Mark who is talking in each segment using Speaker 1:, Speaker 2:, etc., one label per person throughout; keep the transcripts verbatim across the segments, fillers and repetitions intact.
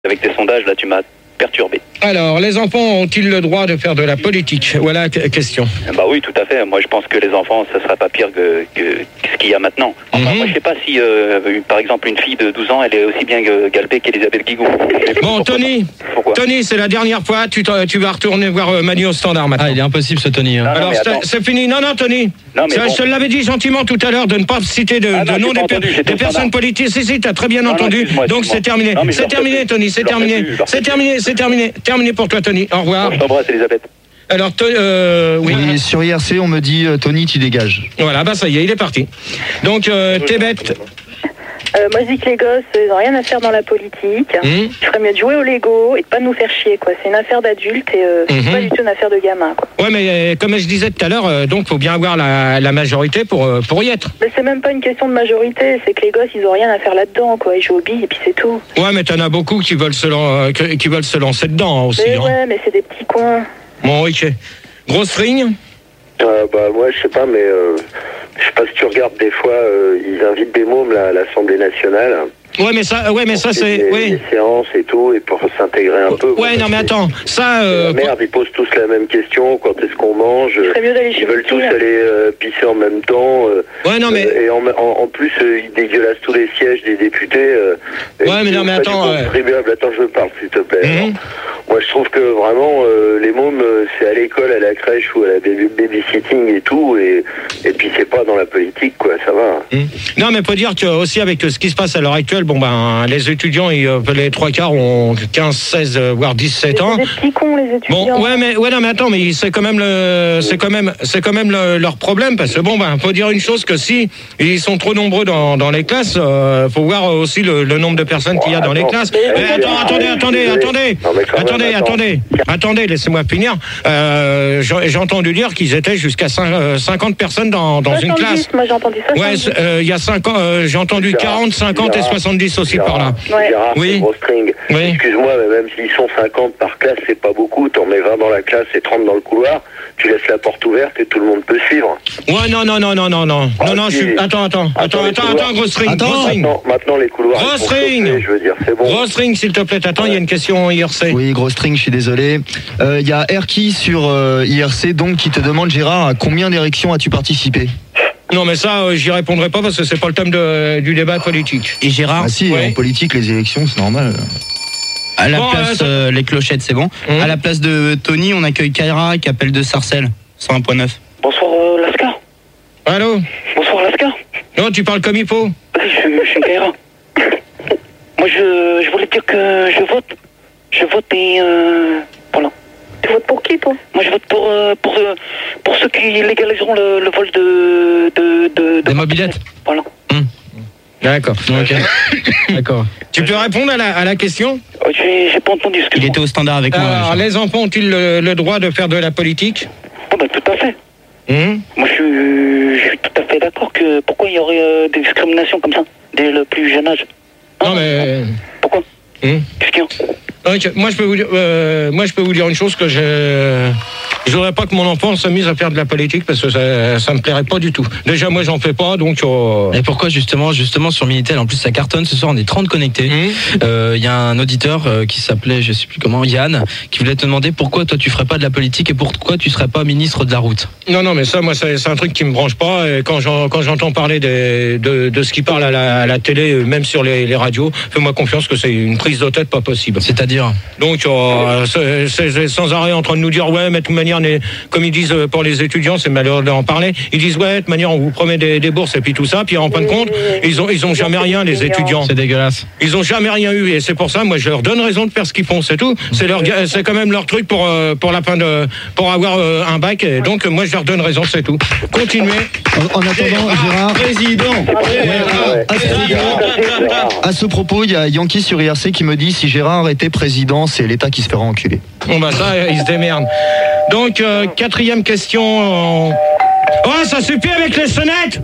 Speaker 1: Avec tes sondages, là, tu m'as perturbé.
Speaker 2: Alors, les enfants ont-ils le droit de faire de la politique? Voilà la question.
Speaker 1: Bah oui, tout à fait. Moi, je pense que les enfants, ça serait pas pire que, que, que ce qu'il y a maintenant. Enfin,
Speaker 2: Mhm.
Speaker 1: moi, je sais pas si, euh, par exemple, une fille de douze ans, elle est aussi bien galbée qu'Elisabeth Guigou.
Speaker 2: Bon, Tony,
Speaker 1: Pourquoi
Speaker 2: Tony, c'est la dernière fois. Tu, tu vas retourner voir euh, Manu au standard maintenant.
Speaker 3: Ah, il est impossible ce Tony. Hein.
Speaker 1: Non, non,
Speaker 2: Alors,
Speaker 1: mais
Speaker 2: c'est-
Speaker 1: attends.
Speaker 2: c'est fini. Non, non, Tony.
Speaker 1: Non, mais
Speaker 2: Ça,
Speaker 1: bon.
Speaker 2: Je te l'avais dit gentiment tout à l'heure de ne pas citer de,
Speaker 1: Ah non,
Speaker 2: de
Speaker 1: j'ai
Speaker 2: nom
Speaker 1: pas
Speaker 2: des, per-
Speaker 1: entendu, j'étais
Speaker 2: des
Speaker 1: au
Speaker 2: personnes
Speaker 1: standard.
Speaker 2: politiques. Si, si, t'as très bien
Speaker 1: Non, non,
Speaker 2: entendu.
Speaker 1: excuse-moi,
Speaker 2: Donc,
Speaker 1: excuse-moi.
Speaker 2: c'est terminé.
Speaker 1: Non, mais je
Speaker 2: C'est
Speaker 1: leur fais
Speaker 2: terminé,
Speaker 1: plus.
Speaker 2: Tony. C'est
Speaker 1: Je leur fais
Speaker 2: terminé.
Speaker 1: plus, je leur
Speaker 2: C'est
Speaker 1: fais
Speaker 2: terminé. C'est terminé. Terminé pour toi, Tony. Au revoir.
Speaker 1: Bon, je t'embrasse, Elisabeth.
Speaker 2: Alors, to- euh, oui.
Speaker 4: Et sur I R C, on me dit euh, Tony, tu dégages.
Speaker 2: Voilà, bah ça y est, il est parti. Donc, euh, t'es bête.
Speaker 5: Euh, moi, je dis que les gosses, ils n'ont rien à faire dans la politique.
Speaker 2: Hum.
Speaker 5: Il ferait mieux de jouer au Lego et de pas nous faire chier, quoi. C'est une affaire d'adulte et euh,
Speaker 2: Mhm.
Speaker 5: c'est pas du tout une affaire de gamin, quoi.
Speaker 2: Ouais, mais euh, comme je disais tout à l'heure, euh, donc faut bien avoir la, la majorité pour, euh, pour y être.
Speaker 5: Mais c'est même pas une question de majorité, c'est que les gosses, ils ont rien à faire là-dedans, quoi. Ils jouent aux billes et puis c'est tout.
Speaker 2: Ouais, mais t'en as beaucoup qui veulent se, lan- euh, qui qui veulent se lancer dedans aussi.
Speaker 5: Mais
Speaker 2: hein.
Speaker 5: ouais, mais c'est des petits cons.
Speaker 2: Bon, ok. Grosse ring.
Speaker 6: Euh, bah moi je sais pas mais euh, je sais pas si tu regardes des fois euh, ils invitent des mômes là, à l'Assemblée nationale.
Speaker 2: Ouais, mais ça, ouais, mais ça
Speaker 6: Pour
Speaker 2: c'est,
Speaker 6: des,
Speaker 2: oui.
Speaker 6: des séances et tout et pour s'intégrer un peu.
Speaker 2: Ouais, non, mais attends, ça.
Speaker 6: La
Speaker 2: Euh,
Speaker 6: merde, ils posent tous la même question, quand est-ce qu'on mange?
Speaker 5: Il ferait mieux d'aller chez
Speaker 6: Ils veulent
Speaker 5: le
Speaker 6: tous
Speaker 5: pire.
Speaker 6: aller euh, pisser en même temps. euh,
Speaker 2: ouais, non, mais.
Speaker 6: euh, et en, en, en plus, euh, ils dégueulassent tous les sièges des députés. euh, et
Speaker 2: Ouais, mais
Speaker 6: ils
Speaker 2: non, mais
Speaker 6: font pas
Speaker 2: attends,
Speaker 6: du
Speaker 2: ouais.
Speaker 6: contribuable. Attends, je parle, s'il te plaît.
Speaker 2: Mhm.
Speaker 6: Alors, moi, je trouve que vraiment, euh, les mômes, euh, c'est à l'école, à la crèche ou à la baby- babysitting et tout. Et, et puis, c'est pas dans la politique, quoi, ça va.
Speaker 2: Hum. Non, mais faut dire que aussi avec ce qui se passe à l'heure actuelle, bon ben les étudiants, ils, euh, les trois quarts ont quinze, seize, euh, voire dix-sept
Speaker 5: Mais
Speaker 2: ans.
Speaker 5: c'est des petits cons, les étudiants.
Speaker 2: Bon, ouais, mais ouais, non, mais attends, mais c'est quand même le, c'est quand même, c'est quand même le- leur problème parce que bon, ben, faut dire une chose que si ils sont trop nombreux dans, dans les classes, euh, faut voir aussi le, le nombre de personnes qu'il y a dans les
Speaker 6: Attends.
Speaker 2: classes.
Speaker 5: Mais-
Speaker 2: Mais attends, attendez, attendez, attendez,
Speaker 6: Non, mais quand même,
Speaker 2: attendez,
Speaker 6: attends.
Speaker 2: attendez, attendez, laissez-moi finir. Euh, j'ai j'ai entendu dire qu'ils étaient jusqu'à cin- euh, cinquante personnes dans, dans une
Speaker 5: soixante-dix,
Speaker 2: classe.
Speaker 5: moi j'ai entendu ça.
Speaker 2: Ouais, c'est- euh, il y a cinq ans, euh, j'ai entendu
Speaker 6: Gérard,
Speaker 2: quarante, cinquante et
Speaker 6: Gérard,
Speaker 2: soixante-dix aussi par là.
Speaker 5: Ouais.
Speaker 6: Gérard,
Speaker 2: Oui.
Speaker 6: c'est gros string.
Speaker 2: Oui.
Speaker 6: Excuse-moi, mais même s'ils sont cinquante par classe, c'est pas beaucoup. T'en mets vingt dans la classe et trente dans le couloir. Tu laisses la porte ouverte et tout le monde peut suivre.
Speaker 2: Ouais, non, non, non, non, non, non,
Speaker 6: Ah,
Speaker 2: non, non, je suis.
Speaker 6: si.
Speaker 2: Attends, attends, attends,
Speaker 6: Attends, les
Speaker 2: attends,
Speaker 6: couloirs.
Speaker 2: attends, gros string,
Speaker 4: Attends.
Speaker 2: gros string.
Speaker 6: Maintenant, maintenant les couloirs.
Speaker 2: Gros
Speaker 6: ils sont
Speaker 2: string.
Speaker 6: chauffés, je veux dire, c'est bon.
Speaker 2: Gros string, s'il te plaît, t'attends, il y a une question I R C.
Speaker 4: Oui, gros string, je suis désolé. Euh, Il y a Erki sur euh, I R C donc qui te demande, Gérard, à combien d'érections as-tu participé?
Speaker 2: Non, mais ça, euh, j'y répondrai pas parce que c'est pas le thème de- du débat politique.
Speaker 3: Et Gérard,
Speaker 4: Ah si,
Speaker 2: ouais.
Speaker 4: en politique, les élections, c'est normal.
Speaker 3: à la
Speaker 2: Bon,
Speaker 3: place,
Speaker 2: euh,
Speaker 3: euh, les clochettes, c'est bon.
Speaker 2: Hum.
Speaker 3: À la place de Tony, on accueille Kaira qui appelle de Sarcelles, cent un virgule neuf.
Speaker 1: Bonsoir, euh, Lascar.
Speaker 2: Allô?
Speaker 1: Bonsoir, Lascar.
Speaker 2: Non, tu parles comme il faut.
Speaker 1: Oui, je, je suis Kaira. Moi, je, je voulais dire que je vote. Je vote et... Euh, voilà.
Speaker 5: Tu votes pour qui, toi?
Speaker 1: Moi, je vote pour, euh, pour, euh, pour ceux qui légaliseront le, le vol de... de, de, de
Speaker 3: Des mobylettes.
Speaker 1: Voilà.
Speaker 2: D'accord. Ok. D'accord. Tu peux répondre à la, à la question?
Speaker 1: Euh, J'ai j'ai pas entendu ce que
Speaker 3: Il était au standard avec moi.
Speaker 2: Alors,
Speaker 3: Gérard.
Speaker 2: les enfants ont-ils le, le droit de faire de la politique?
Speaker 1: Bon, ben, tout à fait.
Speaker 2: Hum.
Speaker 1: Moi, je suis, je suis tout à fait d'accord que... Pourquoi il y aurait euh, des discriminations comme ça, dès le plus jeune âge?
Speaker 2: Non, mais.
Speaker 1: Pourquoi?
Speaker 2: Hum.
Speaker 1: Qu'est-ce qu'il y a?
Speaker 2: Ok, moi je peux vous dire, euh, moi je peux vous dire une chose que je, je voudrais pas que mon enfant s'amuse à faire de la politique parce que ça, ça me plairait pas du tout. Déjà moi j'en fais pas donc. Euh...
Speaker 3: Et pourquoi justement, justement sur Minitel, en plus ça cartonne, ce soir on est trente connectés.
Speaker 2: Hum.
Speaker 3: Euh, Il y a un auditeur euh, qui s'appelait, je sais plus comment, Yann, qui voulait te demander pourquoi toi tu ferais pas de la politique et pourquoi tu serais pas ministre de la route.
Speaker 2: Non non mais ça moi c'est c'est un truc qui me branche pas et quand j'en- quand j'entends parler des, de, de ce qui parle à la, à la télé, euh, même sur les, les radios, fais-moi confiance que c'est une prise de tête pas possible.
Speaker 3: C'est-à-dire
Speaker 2: Donc euh, c'est c'est sans arrêt en train de nous dire ouais mais de toute manière les- comme ils disent euh, pour les étudiants c'est malheureux d'en parler, ils disent ouais de toute manière on vous promet des, des bourses et puis tout ça puis en fin de compte ils ont ils ont jamais rien les étudiants.
Speaker 3: c'est dégueulasse.
Speaker 2: Ils ont jamais rien eu et c'est pour ça moi je leur donne raison de faire ce qu'ils font c'est tout c'est leur c'est quand même leur truc pour euh, pour la fin de pour avoir euh, un bac et donc moi je leur donne raison c'est tout. Continuez.
Speaker 4: En, en attendant, Gérard,
Speaker 2: Président.
Speaker 6: Ouais.
Speaker 4: à ce, à ce propos, il y a Yankee sur I R C qui me dit, si Gérard était président, c'est l'État qui se fera enculer.
Speaker 2: Bon bah ça ils se démerdent. Donc euh, quatrième question. euh, Oh ça suffit avec les sonnettes.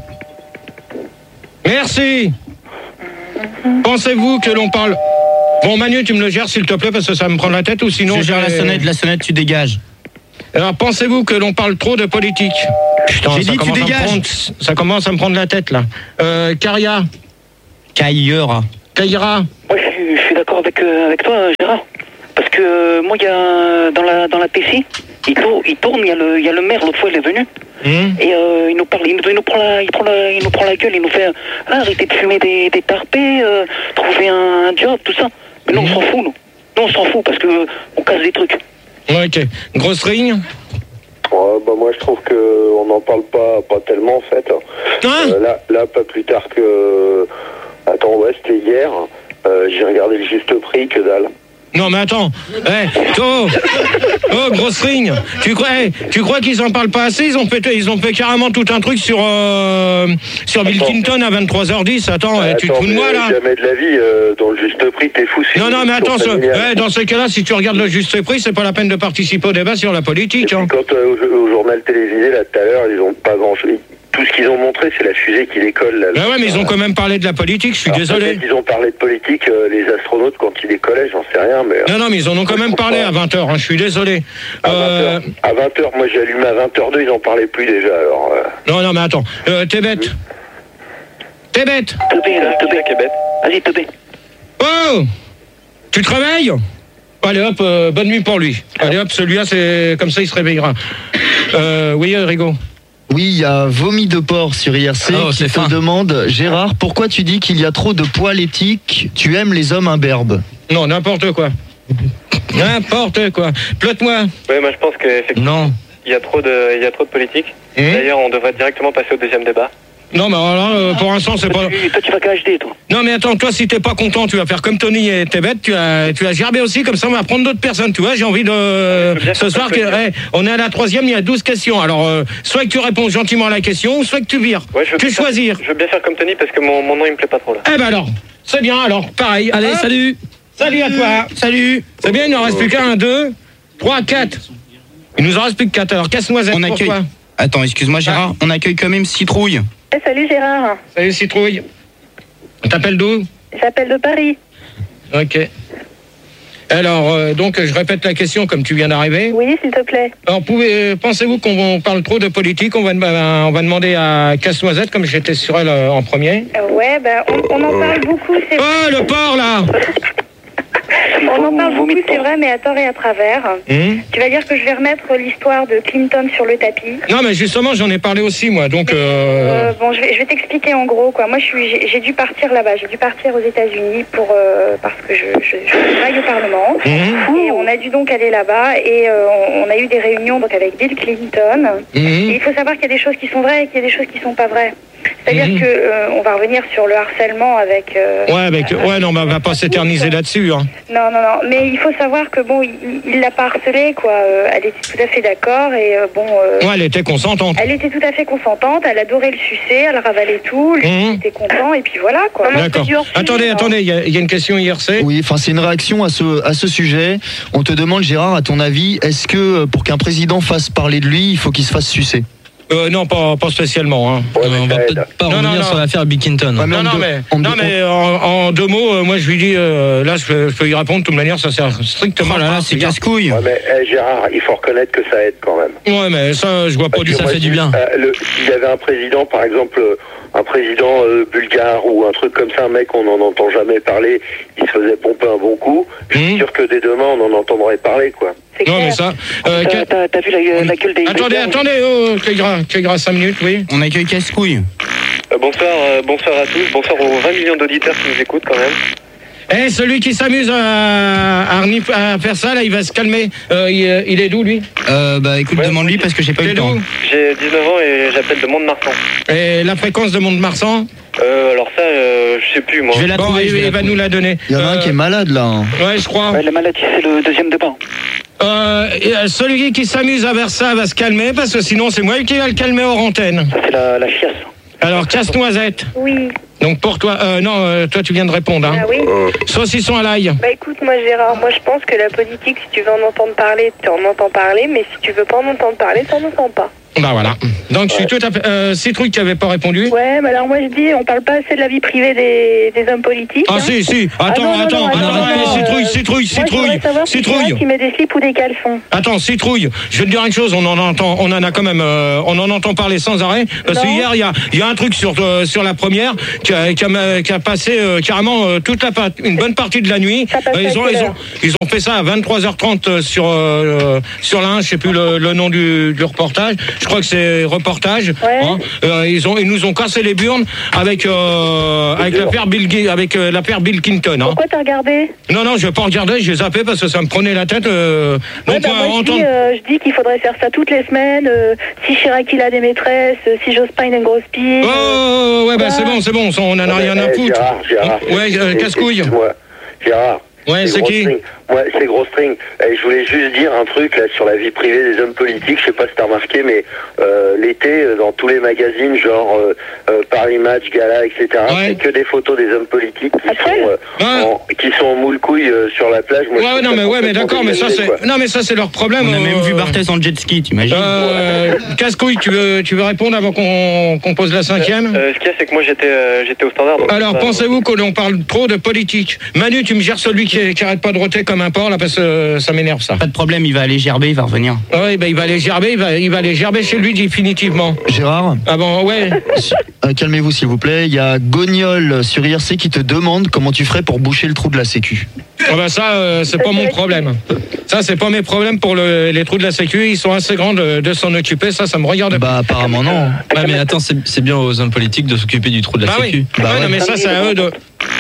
Speaker 2: Merci. Pensez-vous que l'on parle... Bon Manu tu me le gères s'il te plaît parce que ça me prend la tête ou sinon...
Speaker 3: Je gère la
Speaker 2: j'ai-
Speaker 3: sonnette, la sonnette tu dégages.
Speaker 2: Alors pensez-vous que l'on parle trop de politique? Putain,
Speaker 3: J'ai
Speaker 2: ça
Speaker 3: dit, tu
Speaker 2: commence à me
Speaker 3: dégages.
Speaker 2: prendre- ça commence à me prendre la tête là. Euh, Caria,
Speaker 3: Kaira.
Speaker 2: Kaira,
Speaker 1: Moi, je suis, je suis d'accord avec avec, euh, avec toi, Gérard. Parce que euh, moi, il y a dans la dans la T C, il tourne, il tourne, il y a le il y a le maire, l'autre fois il est venu. Mmh. Et euh, il nous parle, il nous, il nous prend la, il prend la, il nous prend la gueule, il nous fait ah, arrêtez de fumer des, des tarpés, euh, trouver un, un job, tout ça. Mais nous, mmh. on s'en fout, nous. Nous, on s'en fout parce que on casse des trucs.
Speaker 2: Ouais, ok. Grosse ring.
Speaker 6: Ouais, bah moi je trouve que on n'en parle pas pas tellement en fait.
Speaker 2: Ah
Speaker 6: euh, là, là, pas plus tard que. Attends, ouais, c'était hier. Euh, j'ai regardé le juste prix, que dalle.
Speaker 2: Non mais attends, hey, oh, oh grosse ring, tu crois, hey, tu crois qu'ils en parlent pas assez? Ils ont fait, ils ont fait carrément tout un truc sur euh, sur Bill Clinton à vingt-trois heures dix. Attends,
Speaker 6: euh,
Speaker 2: tu te fous de moi là?
Speaker 6: Jamais de la vie euh, dans le juste prix, t'es fou.
Speaker 2: Non non mais attends, ce, hey, dans ce cas-là, si tu regardes le juste prix, c'est pas la peine de participer au débat sur la politique. Hein.
Speaker 6: Quand euh, au, au journal télévisé là tout à l'heure, ils ont pas grand-chose. Tout ce qu'ils ont montré, c'est la fusée qui décolle. Là,
Speaker 2: ben ouais, mais ils ont quand même parlé de la politique, je suis
Speaker 6: Alors,
Speaker 2: désolé.
Speaker 6: Ils ont parlé de politique, euh, les astronautes, quand ils décollaient, j'en sais rien. Mais,
Speaker 2: non, non, mais ils en ont quand même parlé pas. à vingt heures, hein, je suis désolé.
Speaker 6: À euh... vingt heures, moi j'ai allumé à vingt heures deux, ils en parlaient plus déjà. Alors, euh...
Speaker 2: Non, non, mais attends, euh, t'es bête. T'es bête.
Speaker 1: Teubé, là, Teubé, qui est bête. Vas-y, Teubé.
Speaker 2: Oh, tu te réveilles? Allez hop, euh, bonne nuit pour lui. Allez hop, celui-là, c'est comme ça, il se réveillera. Euh, oui, Rigaud.
Speaker 4: Oui, il y a Vomi de porc sur I R C oh, qui te fin. demande, Gérard, pourquoi tu dis qu'il y a trop de poils éthiques? Tu aimes les hommes imberbes?
Speaker 2: Non, n'importe quoi. N'importe quoi. Plotte-moi.
Speaker 7: Oui, moi je pense que
Speaker 2: non.
Speaker 7: Il y a trop de, il y a trop de politique. Mmh. D'ailleurs, on devrait directement passer au deuxième débat.
Speaker 2: Non, mais alors là, euh, pour l'instant, c'est
Speaker 1: toi,
Speaker 2: pas.
Speaker 1: Tu, toi, tu vas qu'à H D, toi.
Speaker 2: Non, mais attends, toi, si t'es pas content, tu vas faire comme Tony et t'es bête, tu vas, tu vas gerber aussi, comme ça, on va prendre d'autres personnes. Tu vois, j'ai envie de. Ce soir, que, hey, on est à la troisième, il y a douze questions. Alors, euh, soit que tu réponds gentiment à la question, soit que tu vires.
Speaker 7: Ouais, je veux
Speaker 2: tu choisir.
Speaker 7: Faire, je veux bien faire comme Tony parce que mon, mon nom, il me plaît pas trop là.
Speaker 2: Eh ben alors, c'est bien, alors, pareil.
Speaker 3: Allez,
Speaker 2: hop.
Speaker 3: salut.
Speaker 2: Salut à toi. Salut. C'est bien, il n'en reste plus qu'un, deux, trois, quatre. Il nous en reste plus que quatre. Alors, casse-noisette.
Speaker 8: On accueille. Attends, excuse-moi, Gérard. Ah. On accueille quand même Citrouille.
Speaker 5: Eh, salut Gérard.
Speaker 2: Salut Citrouille. On t'appelle d'où?
Speaker 5: J'appelle de Paris.
Speaker 2: Ok. Alors, euh, donc, je répète la question comme tu viens d'arriver.
Speaker 5: Oui, s'il te plaît.
Speaker 2: Alors, pouvez, pensez-vous qu'on parle trop de politique? On va, on va demander à Casse-Noisette, comme j'étais sur elle en premier.
Speaker 5: Euh, ouais, ben, on, on en parle beaucoup. C'est...
Speaker 2: Oh, le porc, là.
Speaker 5: On en parle beaucoup, c'est vrai, mais à tort et à travers. Mmh. Tu vas dire que je vais remettre l'histoire de Clinton sur le tapis.
Speaker 2: Non, mais justement, j'en ai parlé aussi, moi. Donc, euh...
Speaker 5: Euh, bon, je vais, je vais t'expliquer en gros, quoi. Moi, je suis, j'ai, j'ai dû partir là-bas. J'ai dû partir aux États-Unis pour euh, parce que je, je, je travaille au Parlement. Mmh. Et on a dû donc aller là-bas et euh, on, on a eu des réunions donc avec Bill Clinton. Mmh. Et il faut savoir qu'il y a des choses qui sont vraies et qu'il y a des choses qui sont pas vraies. C'est-à-dire mmh. que euh, on va revenir sur le harcèlement avec. Euh,
Speaker 2: ouais, avec. Euh, ouais, non, mais on va pas s'éterniser là-dessus. Hein.
Speaker 5: Non, non, non. Mais il faut savoir que bon, il, il l'a pas harcelée, quoi. Euh, elle était tout à fait d'accord et euh, bon. Euh,
Speaker 2: ouais, elle était consentante.
Speaker 5: Elle était tout à fait consentante. Elle adorait le sucer, elle ravalait tout. Lui mmh. était content et puis voilà, quoi.
Speaker 2: D'accord. Attendez, attendez. Il y, y a une question I R C.
Speaker 4: Oui, enfin, c'est une réaction à ce à ce sujet. On te demande, Gérard, à ton avis, est-ce que pour qu'un président fasse parler de lui, il faut qu'il se fasse sucer?
Speaker 2: Euh, non, pas, pas spécialement. Hein.
Speaker 3: Ouais, on va peut-être pas non, revenir non, non. sur l'affaire Bill Clinton.
Speaker 2: Ouais, non, non, deux, mais, en, non, deux, mais en, en deux mots, euh, moi je lui dis, euh, là je peux, je peux y répondre de toute manière, ça sert strictement
Speaker 3: oh là là, c'est casse-couille.
Speaker 6: Ouais, mais hey, Gérard, il faut reconnaître que ça aide quand même.
Speaker 2: Ouais, mais ça, je vois pas
Speaker 6: Parce
Speaker 2: du tout.
Speaker 3: Ça
Speaker 6: moi,
Speaker 3: fait du bien.
Speaker 6: Euh, le, s'il y avait un président, par exemple, un président euh, bulgare ou un truc comme ça, un mec, on n'en entend jamais parler, il se faisait pomper un bon coup, je suis mmh. sûr que dès demain, on en entendrait parler, quoi.
Speaker 2: Non, mais ça. Euh,
Speaker 1: t'as, t'as, t'as vu la, la gueule des.
Speaker 2: Attendez,
Speaker 1: des
Speaker 2: attendez, oh, Clégra, Clégra, cinq minutes, oui.
Speaker 8: On accueille Casse-Couille.
Speaker 7: Euh, bonsoir, euh, bonsoir à tous, bonsoir aux vingt millions d'auditeurs qui nous écoutent quand même.
Speaker 2: Eh, hey, celui qui s'amuse à, à, à faire ça, là, il va se calmer. Euh, il, il est d'où, lui?
Speaker 8: Euh, bah, écoute, ouais, demande-lui parce que j'ai pas eu le temps.
Speaker 7: J'ai dix-neuf ans et j'appelle de Mont-de-Marsan.
Speaker 2: Et la fréquence de Mont-de-Marsan?
Speaker 7: Euh, alors ça, euh, je sais plus, moi.
Speaker 3: Je vais la
Speaker 2: bon,
Speaker 3: trouver,
Speaker 2: il,
Speaker 3: je vais
Speaker 2: il
Speaker 3: la
Speaker 2: va
Speaker 3: trouver.
Speaker 2: nous la donner.
Speaker 4: Il y en a euh, un qui est malade, là. Hein.
Speaker 2: Ouais, je crois.
Speaker 1: Ouais, la maladie, c'est le deuxième débat.
Speaker 2: Euh, celui qui s'amuse à faire ça va se calmer, parce que sinon, c'est moi qui va le calmer hors antenne.
Speaker 1: Ça, c'est la, la chiasse.
Speaker 2: Alors, Casse-Noisette.
Speaker 5: Oui.
Speaker 2: Donc pour toi, euh, non, euh, toi tu viens de répondre. Hein.
Speaker 5: Ah oui.
Speaker 2: Saucisson à l'ail.
Speaker 5: Bah écoute, moi Gérard, moi je pense que la politique, si tu veux en entendre parler, tu en entends parler, mais si tu veux pas en entendre parler, tu en entends pas.
Speaker 2: Bah voilà. Donc, je suis tout à fait... Euh, Citrouille qui n'avait pas répondu.
Speaker 5: Ouais, mais alors moi je dis, on parle pas assez de la vie privée des, des hommes politiques.
Speaker 2: Ah hein. si, si. Attends, ah, non, non, attends. Non, attends, attends, attends, Citrouille, euh, Citrouille, Citrouille. Citrouille.
Speaker 5: Qui met des slips ou des caleçons.
Speaker 2: Attends, Citrouille. Je vais te dire une chose, on en entend, on en a quand même, euh, on en entend parler sans arrêt. Parce que hier, il y a, y a un truc sur, euh, sur la première qui a, qui a, qui a passé euh, carrément euh, toute la, une bonne partie de la nuit. Euh, ils, ont, ils, ont, ils ont fait ça à vingt-trois heures trente sur, euh, sur l'un, je sais plus le, le nom du, du reportage. Je crois que c'est reportage.
Speaker 5: Ouais.
Speaker 2: Hein. Euh, ils, ont, ils nous ont cassé les burnes avec, euh, avec l'affaire Bill, avec, euh, l'affaire Bill Clinton. Hein.
Speaker 5: Pourquoi t'as regardé?
Speaker 2: Non, non, je vais pas regarder, j'ai zappé parce que ça me prenait la tête. Euh,
Speaker 5: ouais,
Speaker 2: donc,
Speaker 5: bah,
Speaker 2: euh,
Speaker 5: moi,
Speaker 2: entendre...
Speaker 5: je, dis, euh, je dis qu'il faudrait faire ça toutes les semaines. Euh, si Chirac il a des maîtresses, euh, si Jospin il a une grosse pile.
Speaker 2: Oh, euh, ouais, bah ouais. c'est bon, c'est bon, on en a rien à foutre.
Speaker 6: Gérard, Gérard,
Speaker 2: ouais, euh, casse-couille.
Speaker 6: Gérard.
Speaker 2: Ouais, c'est qui?
Speaker 6: Ouais, c'est Gros String. Et je voulais juste dire un truc là sur la vie privée des hommes politiques. Je sais pas si t'as remarqué, mais euh, l'été, dans tous les magazines, genre euh, euh, Paris Match, Gala, et cetera, ouais. c'est que des photos des hommes politiques qui sont euh, ouais. en, qui sont en moule couille euh, sur la plage. Moi,
Speaker 2: ouais, non, mais ouais, mais d'accord, mais ça c'est, quoi. non, mais ça c'est leur problème.
Speaker 8: On a
Speaker 2: euh...
Speaker 8: même vu Barthès en jet ski, t'imagines?
Speaker 2: Euh, ouais. Casse-couille, tu veux, tu veux répondre avant qu'on qu'on pose la cinquième?
Speaker 7: euh, euh, Ce qu'il y a, c'est que moi j'étais, euh, j'étais au standard. Donc
Speaker 2: alors,
Speaker 7: ça,
Speaker 2: pensez-vous que l'on parle trop de politique? Manu, tu me gères celui qui, qui arrête pas de roter comme un porc là, parce que ça m'énerve ça.
Speaker 8: Pas de problème, il va aller gerber, il va revenir.
Speaker 2: Oui, ben il va aller gerber, il va, il va aller gerber chez lui définitivement.
Speaker 4: Gérard.
Speaker 2: Ah bon, ouais.
Speaker 4: euh, calmez-vous s'il vous plaît. Il y a Gognol sur I R C qui te demande comment tu ferais pour boucher le trou de la Sécu.
Speaker 2: Ah ben ça, euh, c'est pas mon problème. Ça, c'est pas mes problèmes pour le, les trous de la Sécu. Ils sont assez grands de, de s'en occuper. Ça, ça me regarde.
Speaker 4: Bah apparemment non.
Speaker 3: Ouais, mais attends, c'est, c'est bien aux hommes politiques de s'occuper du trou de la
Speaker 2: bah
Speaker 3: Sécu.
Speaker 2: Oui. Bah, bah ouais, non, mais ça, c'est à eux de.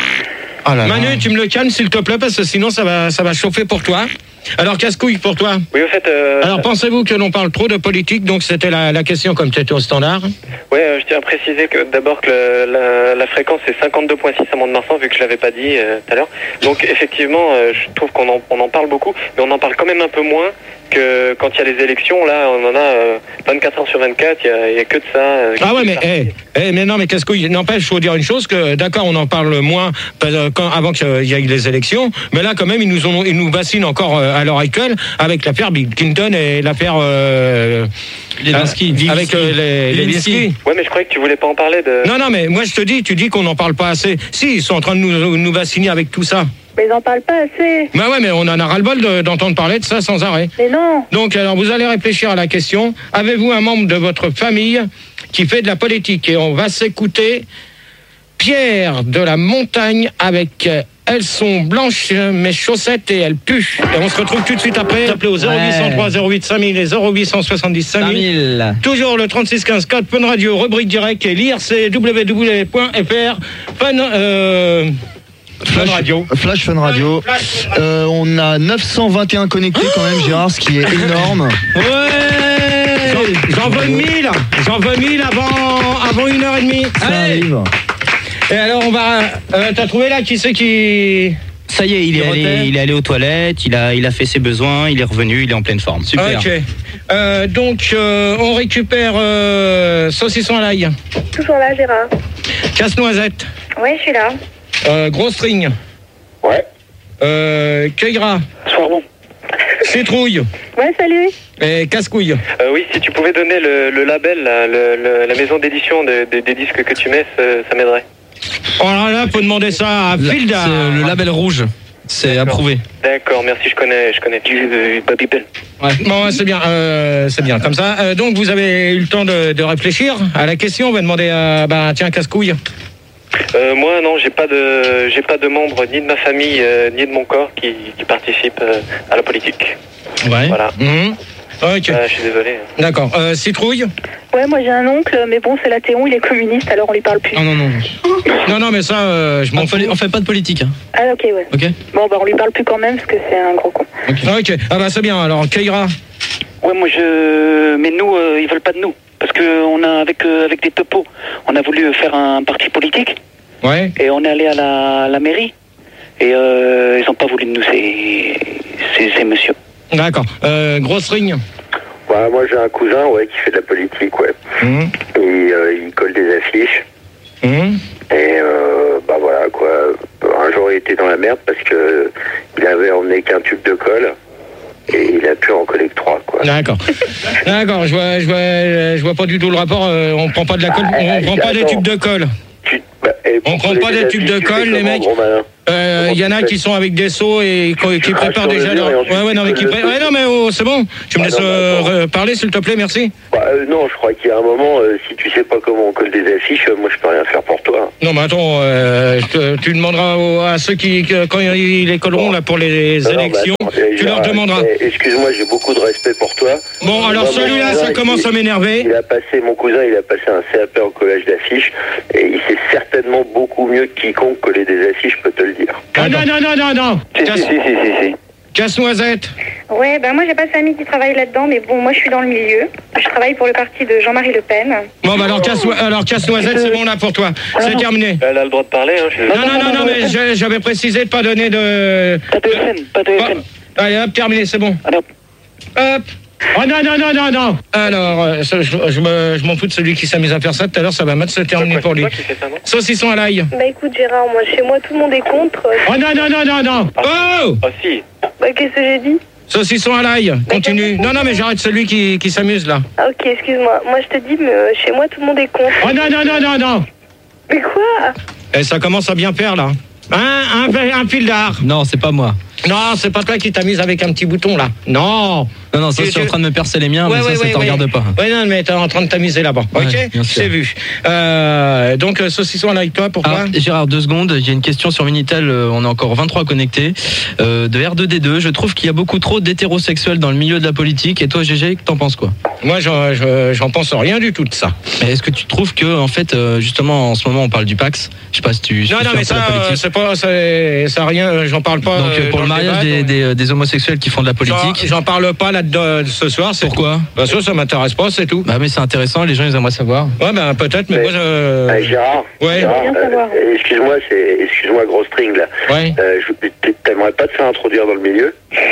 Speaker 2: Oh là Manu, là. Tu me le calmes s'il te plaît parce que sinon ça va, ça va chauffer pour toi. Alors casse-couille pour toi.
Speaker 7: Oui, au fait. Euh,
Speaker 2: Alors pensez-vous que l'on parle trop de politique? Donc c'était la, la question comme tu étais au standard.
Speaker 7: Oui, euh, je tiens à préciser que d'abord que le, la, la fréquence est cinquante-deux virgule six à Mont-de-Marsan vu que je l'avais pas dit euh, tout à l'heure. Donc effectivement, euh, je trouve qu'on en, on en parle beaucoup, mais on en parle quand même un peu moins que quand il y a les élections. Là, on en a euh, vingt-quatre heures sur vingt-quatre. Il y, y a que de ça. Euh,
Speaker 2: ah ouais, mais hey, hey, mais non, mais casse-couille. N'empêche, faut dire une chose que d'accord, on en parle moins quand, avant qu'il y ait les élections, mais là quand même ils nous ont, ils nous bassinent encore euh, à l'heure actuelle avec l'affaire Bill Clinton et l'affaire euh,
Speaker 3: Lewinsky,
Speaker 2: euh, avec euh, les Lewinsky.
Speaker 7: Ouais, mais je croyais que tu voulais pas en parler de.
Speaker 2: Non, non, mais moi je te dis, tu dis qu'on n'en parle pas assez. Si, ils sont en train de nous, nous bassiner avec tout ça.
Speaker 5: Mais ils n'en parlent pas assez.
Speaker 2: Bah ouais, mais on en a ras-le-bol de, d'entendre parler de ça sans arrêt.
Speaker 5: Mais non.
Speaker 2: Donc, alors, vous allez réfléchir à la question. Avez-vous un membre de votre famille qui fait de la politique? Et on va s'écouter Pierre de la Montagne avec euh, Elles sont blanches, mes chaussettes, et elles puent. Et on se retrouve tout de suite après. Appelez au zéro huit cent trois zéro huit cinq mille et zéro huit cent soixante-dix cinq mille. Toujours le trente-six quinze quatre, Fun Radio, rubrique direct et l'I R C w w w point f r. Fun... Euh
Speaker 4: Flash,
Speaker 2: Fun Radio.
Speaker 4: Flash Fun Radio. Flash, Fun Radio. Euh, on a neuf cent vingt et un connectés quand même, Gérard, ce qui est énorme.
Speaker 2: Ouais. J'en, j'en veux mille. J'en veux mille avant, avant une heure et demie.
Speaker 4: Ça Allez. arrive.
Speaker 2: Et alors on va. Euh, t'as trouvé là qui c'est qui.
Speaker 8: Ça y est, il est, allé, il est allé aux toilettes, il a, il a fait ses besoins, il est revenu, il est en pleine forme. Super.
Speaker 2: Ok. Euh, donc euh, on récupère euh, saucisson à l'ail.
Speaker 5: Toujours là, Gérard.
Speaker 2: Casse-noisette.
Speaker 5: Oui, je suis là.
Speaker 2: Euh, gros string.
Speaker 6: Ouais.
Speaker 2: Euh, Cueillera.
Speaker 6: Soir bon.
Speaker 2: Citrouille.
Speaker 5: Ouais, salut.
Speaker 2: Et casse-couille.
Speaker 7: Euh, oui, si tu pouvais donner le, le label, là, le, le, la maison d'édition de, de, des disques que tu mets, ça, ça m'aiderait.
Speaker 2: Oh là là, faut demander ça à Filda.
Speaker 3: C'est le label rouge. C'est D'accord. approuvé.
Speaker 7: D'accord, merci, je connais, je connais. Du euh, Babybel.
Speaker 2: Ouais. Bon, c'est bien, euh, c'est bien comme ça. Euh, donc vous avez eu le temps de, de réfléchir à la question. On va demander à, bah tiens, casse-couille.
Speaker 7: Euh, moi non, j'ai pas de, j'ai pas de membres ni de ma famille euh, ni de mon corps qui, qui participent euh, à la politique.
Speaker 2: Ouais.
Speaker 7: Voilà.
Speaker 2: Mmh. Ok.
Speaker 7: Euh, je suis désolé.
Speaker 2: D'accord. Euh, Citrouille.
Speaker 5: Ouais, moi j'ai un oncle, mais bon, c'est l'Athéon, il est communiste, alors on lui parle plus.
Speaker 2: Non, non, non. non, non, mais ça, euh, je m'en
Speaker 3: on, fait, on fait pas de politique. Hein.
Speaker 5: Ah, ok, ouais.
Speaker 3: Ok.
Speaker 5: Bon, bah on lui parle plus quand même parce que c'est un gros con.
Speaker 2: Ok. Ok. Ah bah c'est bien. Alors, Cueillera.
Speaker 1: Ouais, moi je. Mais nous, euh, ils veulent pas de nous. Parce que on a, avec, euh, avec des topos, on a voulu faire un parti politique.
Speaker 2: Ouais.
Speaker 1: Et on est allé à la, à la mairie. Et euh, ils ont pas voulu de nous, ces, ces, ces messieurs.
Speaker 2: D'accord. Euh, grosse ring.
Speaker 6: Ouais, moi j'ai un cousin ouais, qui fait de la politique, ouais.
Speaker 2: Mmh.
Speaker 6: Et euh, il colle des affiches.
Speaker 2: Mmh.
Speaker 6: Et euh, bah voilà quoi. Un jour il était dans la merde parce que il avait emmené qu'un tube de colle. et il a pu en coller que trois, quoi.
Speaker 2: D'accord. D'accord, je vois, je vois, je vois pas du tout le rapport. Euh, on prend pas de la colle,
Speaker 6: bah,
Speaker 2: on prend pas des tubes de colle.
Speaker 6: Tu, bah,
Speaker 2: on prend pas des tubes de colle, les mecs. Il euh, y en a qui sont avec des seaux et qui, qui préparent déjà leur... Ouais, ouais, non, mais qui pré... ouais, non, mais oh, c'est bon. Tu me laisses euh, parler, s'il te plaît, merci.
Speaker 6: Bah, euh, non, je crois qu'il y a un moment, euh, si tu sais pas comment on colle des affiches, euh, moi, je peux rien faire pour toi.
Speaker 2: Non, mais attends, euh, te, tu demanderas aux, à ceux qui, quand ils les colleront, là, pour les non, élections, non, bah, attends, tu leur demanderas.
Speaker 6: Excuse-moi, j'ai beaucoup de respect pour toi.
Speaker 2: Bon, alors moi, celui-là, ça commence
Speaker 6: il,
Speaker 2: à m'énerver.
Speaker 6: Il a passé, mon cousin, il a passé un C A P en collage d'affiches, et il sait certainement beaucoup mieux que quiconque coller des affiches, je peux te le dire.
Speaker 2: Ah non, non, non, non, non.
Speaker 6: Si, Casse... si, si, si, si.
Speaker 2: Casse-noisette.
Speaker 5: Ouais, ben moi j'ai pas de famille qui travaille là-dedans, mais bon, moi je suis dans le milieu. Je travaille pour le parti de Jean-Marie Le Pen.
Speaker 2: Bon, bah alors, casse... alors Casse-noisette, c'est bon là pour toi. C'est non. terminé.
Speaker 7: Elle a le droit de parler, hein.
Speaker 2: Non, non, non, non, non, mais j'avais précisé de pas donner de...
Speaker 1: Pas de F M, pas de F M.
Speaker 2: Oh. Allez, hop, terminé, c'est bon.
Speaker 1: Alors.
Speaker 2: Hop. Oh non, non, non, non, non. Alors, euh, je, je, me, je m'en fous de celui qui s'amuse à faire ça. Tout à l'heure, ça va mal se terminer pour lui. Saucisson à l'ail.
Speaker 5: Bah écoute, Gérard, moi, chez moi, tout le monde est contre.
Speaker 2: Oh non, non, non, non, non. Oh
Speaker 7: Oh si.
Speaker 5: Bah qu'est-ce que j'ai dit?
Speaker 2: Saucisson à l'ail, continue. Non, non, mais j'arrête celui qui, qui s'amuse, là.
Speaker 5: Ah, ok, excuse-moi. Moi, je te dis, mais euh, chez moi, tout le monde est contre.
Speaker 2: Oh non, non, non, non, non.
Speaker 5: Mais quoi?
Speaker 2: Et ça commence à bien faire, là. Hein, un, un fil d'art.
Speaker 3: Non, c'est pas moi.
Speaker 2: Non, c'est pas toi qui t'amuses avec un petit bouton, là. Non.
Speaker 3: Non, non, ça, je suis en train de me percer les miens, ouais, mais ouais, ça, ouais, ça te ouais. regarde pas.
Speaker 2: Oui, non, mais t'es en train de t'amuser là-bas. Ouais, ok, j'ai vu. Euh, donc, saucisson avec toi, pourquoi?
Speaker 3: Ah, Gérard, deux secondes. Il y a une question sur Minitel. On est encore vingt-trois connectés. Euh, de R deux D deux. Je trouve qu'il y a beaucoup trop d'hétérosexuels dans le milieu de la politique. Et toi, G G, t'en penses quoi?
Speaker 2: Moi, j'en, j'en pense rien du tout de ça.
Speaker 3: Mais est-ce que tu trouves que, en fait, justement, en ce moment, on parle du Pax? Je sais pas si tu.
Speaker 2: Non, non, mais ça, c'est pas, c'est, ça rien. J'en parle pas.
Speaker 3: Donc, pour le mariage des, des, des homosexuels qui font de la politique.
Speaker 2: J'en, j'en parle pas là-dedans ce soir.
Speaker 3: Pourquoi?
Speaker 2: Parce que ça m'intéresse pas, c'est tout.
Speaker 3: Bah mais c'est intéressant, les gens ils aimeraient savoir.
Speaker 2: Ouais, bah peut-être, mais, mais moi je...
Speaker 6: Euh, Gérard,
Speaker 2: ouais.
Speaker 6: Gérard euh, excuse-moi, c'est, excuse-moi gros string là.
Speaker 2: Ouais.
Speaker 6: Euh, je, t'aimerais pas te faire introduire dans le milieu?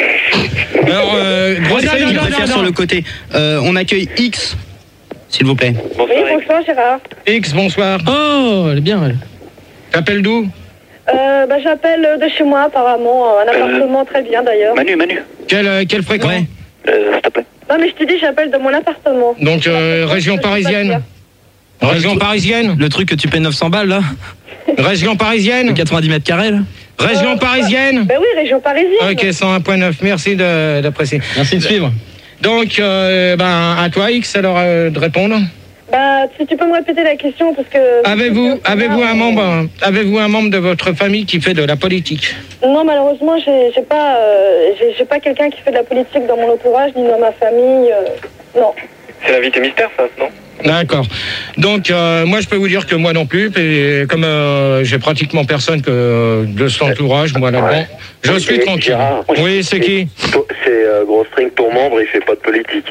Speaker 2: Alors, euh, gros string,
Speaker 8: je préfère sur le côté. Euh, on accueille X, s'il vous plaît.
Speaker 5: Bonsoir, oui, bonsoir Gérard.
Speaker 2: X, bonsoir.
Speaker 3: Oh, elle est bien, elle.
Speaker 2: T'appelles d'où?
Speaker 5: Euh, bah j'appelle de chez moi apparemment, un appartement euh, très bien d'ailleurs.
Speaker 1: Manu, Manu.
Speaker 2: Quel, euh, quel fréquent?
Speaker 1: Ouais. Euh, s'il te plaît.
Speaker 5: Non mais je te dis, j'appelle de mon appartement.
Speaker 2: Donc euh, région parisienne. Région parisienne.
Speaker 3: Le truc que tu payes neuf cents balles là.
Speaker 2: Région parisienne.
Speaker 3: Le quatre-vingt-dix mètres carrés là.
Speaker 2: Région euh, parisienne.
Speaker 5: Bah, bah oui, région parisienne.
Speaker 2: Ok, cent un virgule neuf, merci de, d'apprécier.
Speaker 3: Merci de suivre.
Speaker 2: Donc, euh, ben, à toi X alors euh, de répondre.
Speaker 5: Bah, si tu peux me répéter la question parce que...
Speaker 2: Avez-vous, avez-vous un membre, avez-vous un membre de votre famille qui fait de la politique?
Speaker 5: Non, malheureusement, j'ai, j'ai pas, euh, j'ai, j'ai pas quelqu'un qui fait de la politique dans mon entourage ni dans ma famille. Euh, non.
Speaker 7: C'est l'invité mystère, ça, non?
Speaker 2: D'accord. Donc, euh, moi, je peux vous dire que moi non plus, et comme euh, j'ai pratiquement personne que de cet entourage, moi là-dedans, ouais. je oui, suis tranquille. Gérard, oui, c'est qui?
Speaker 6: C'est euh, Gros String, ton membre, il fait pas de politique.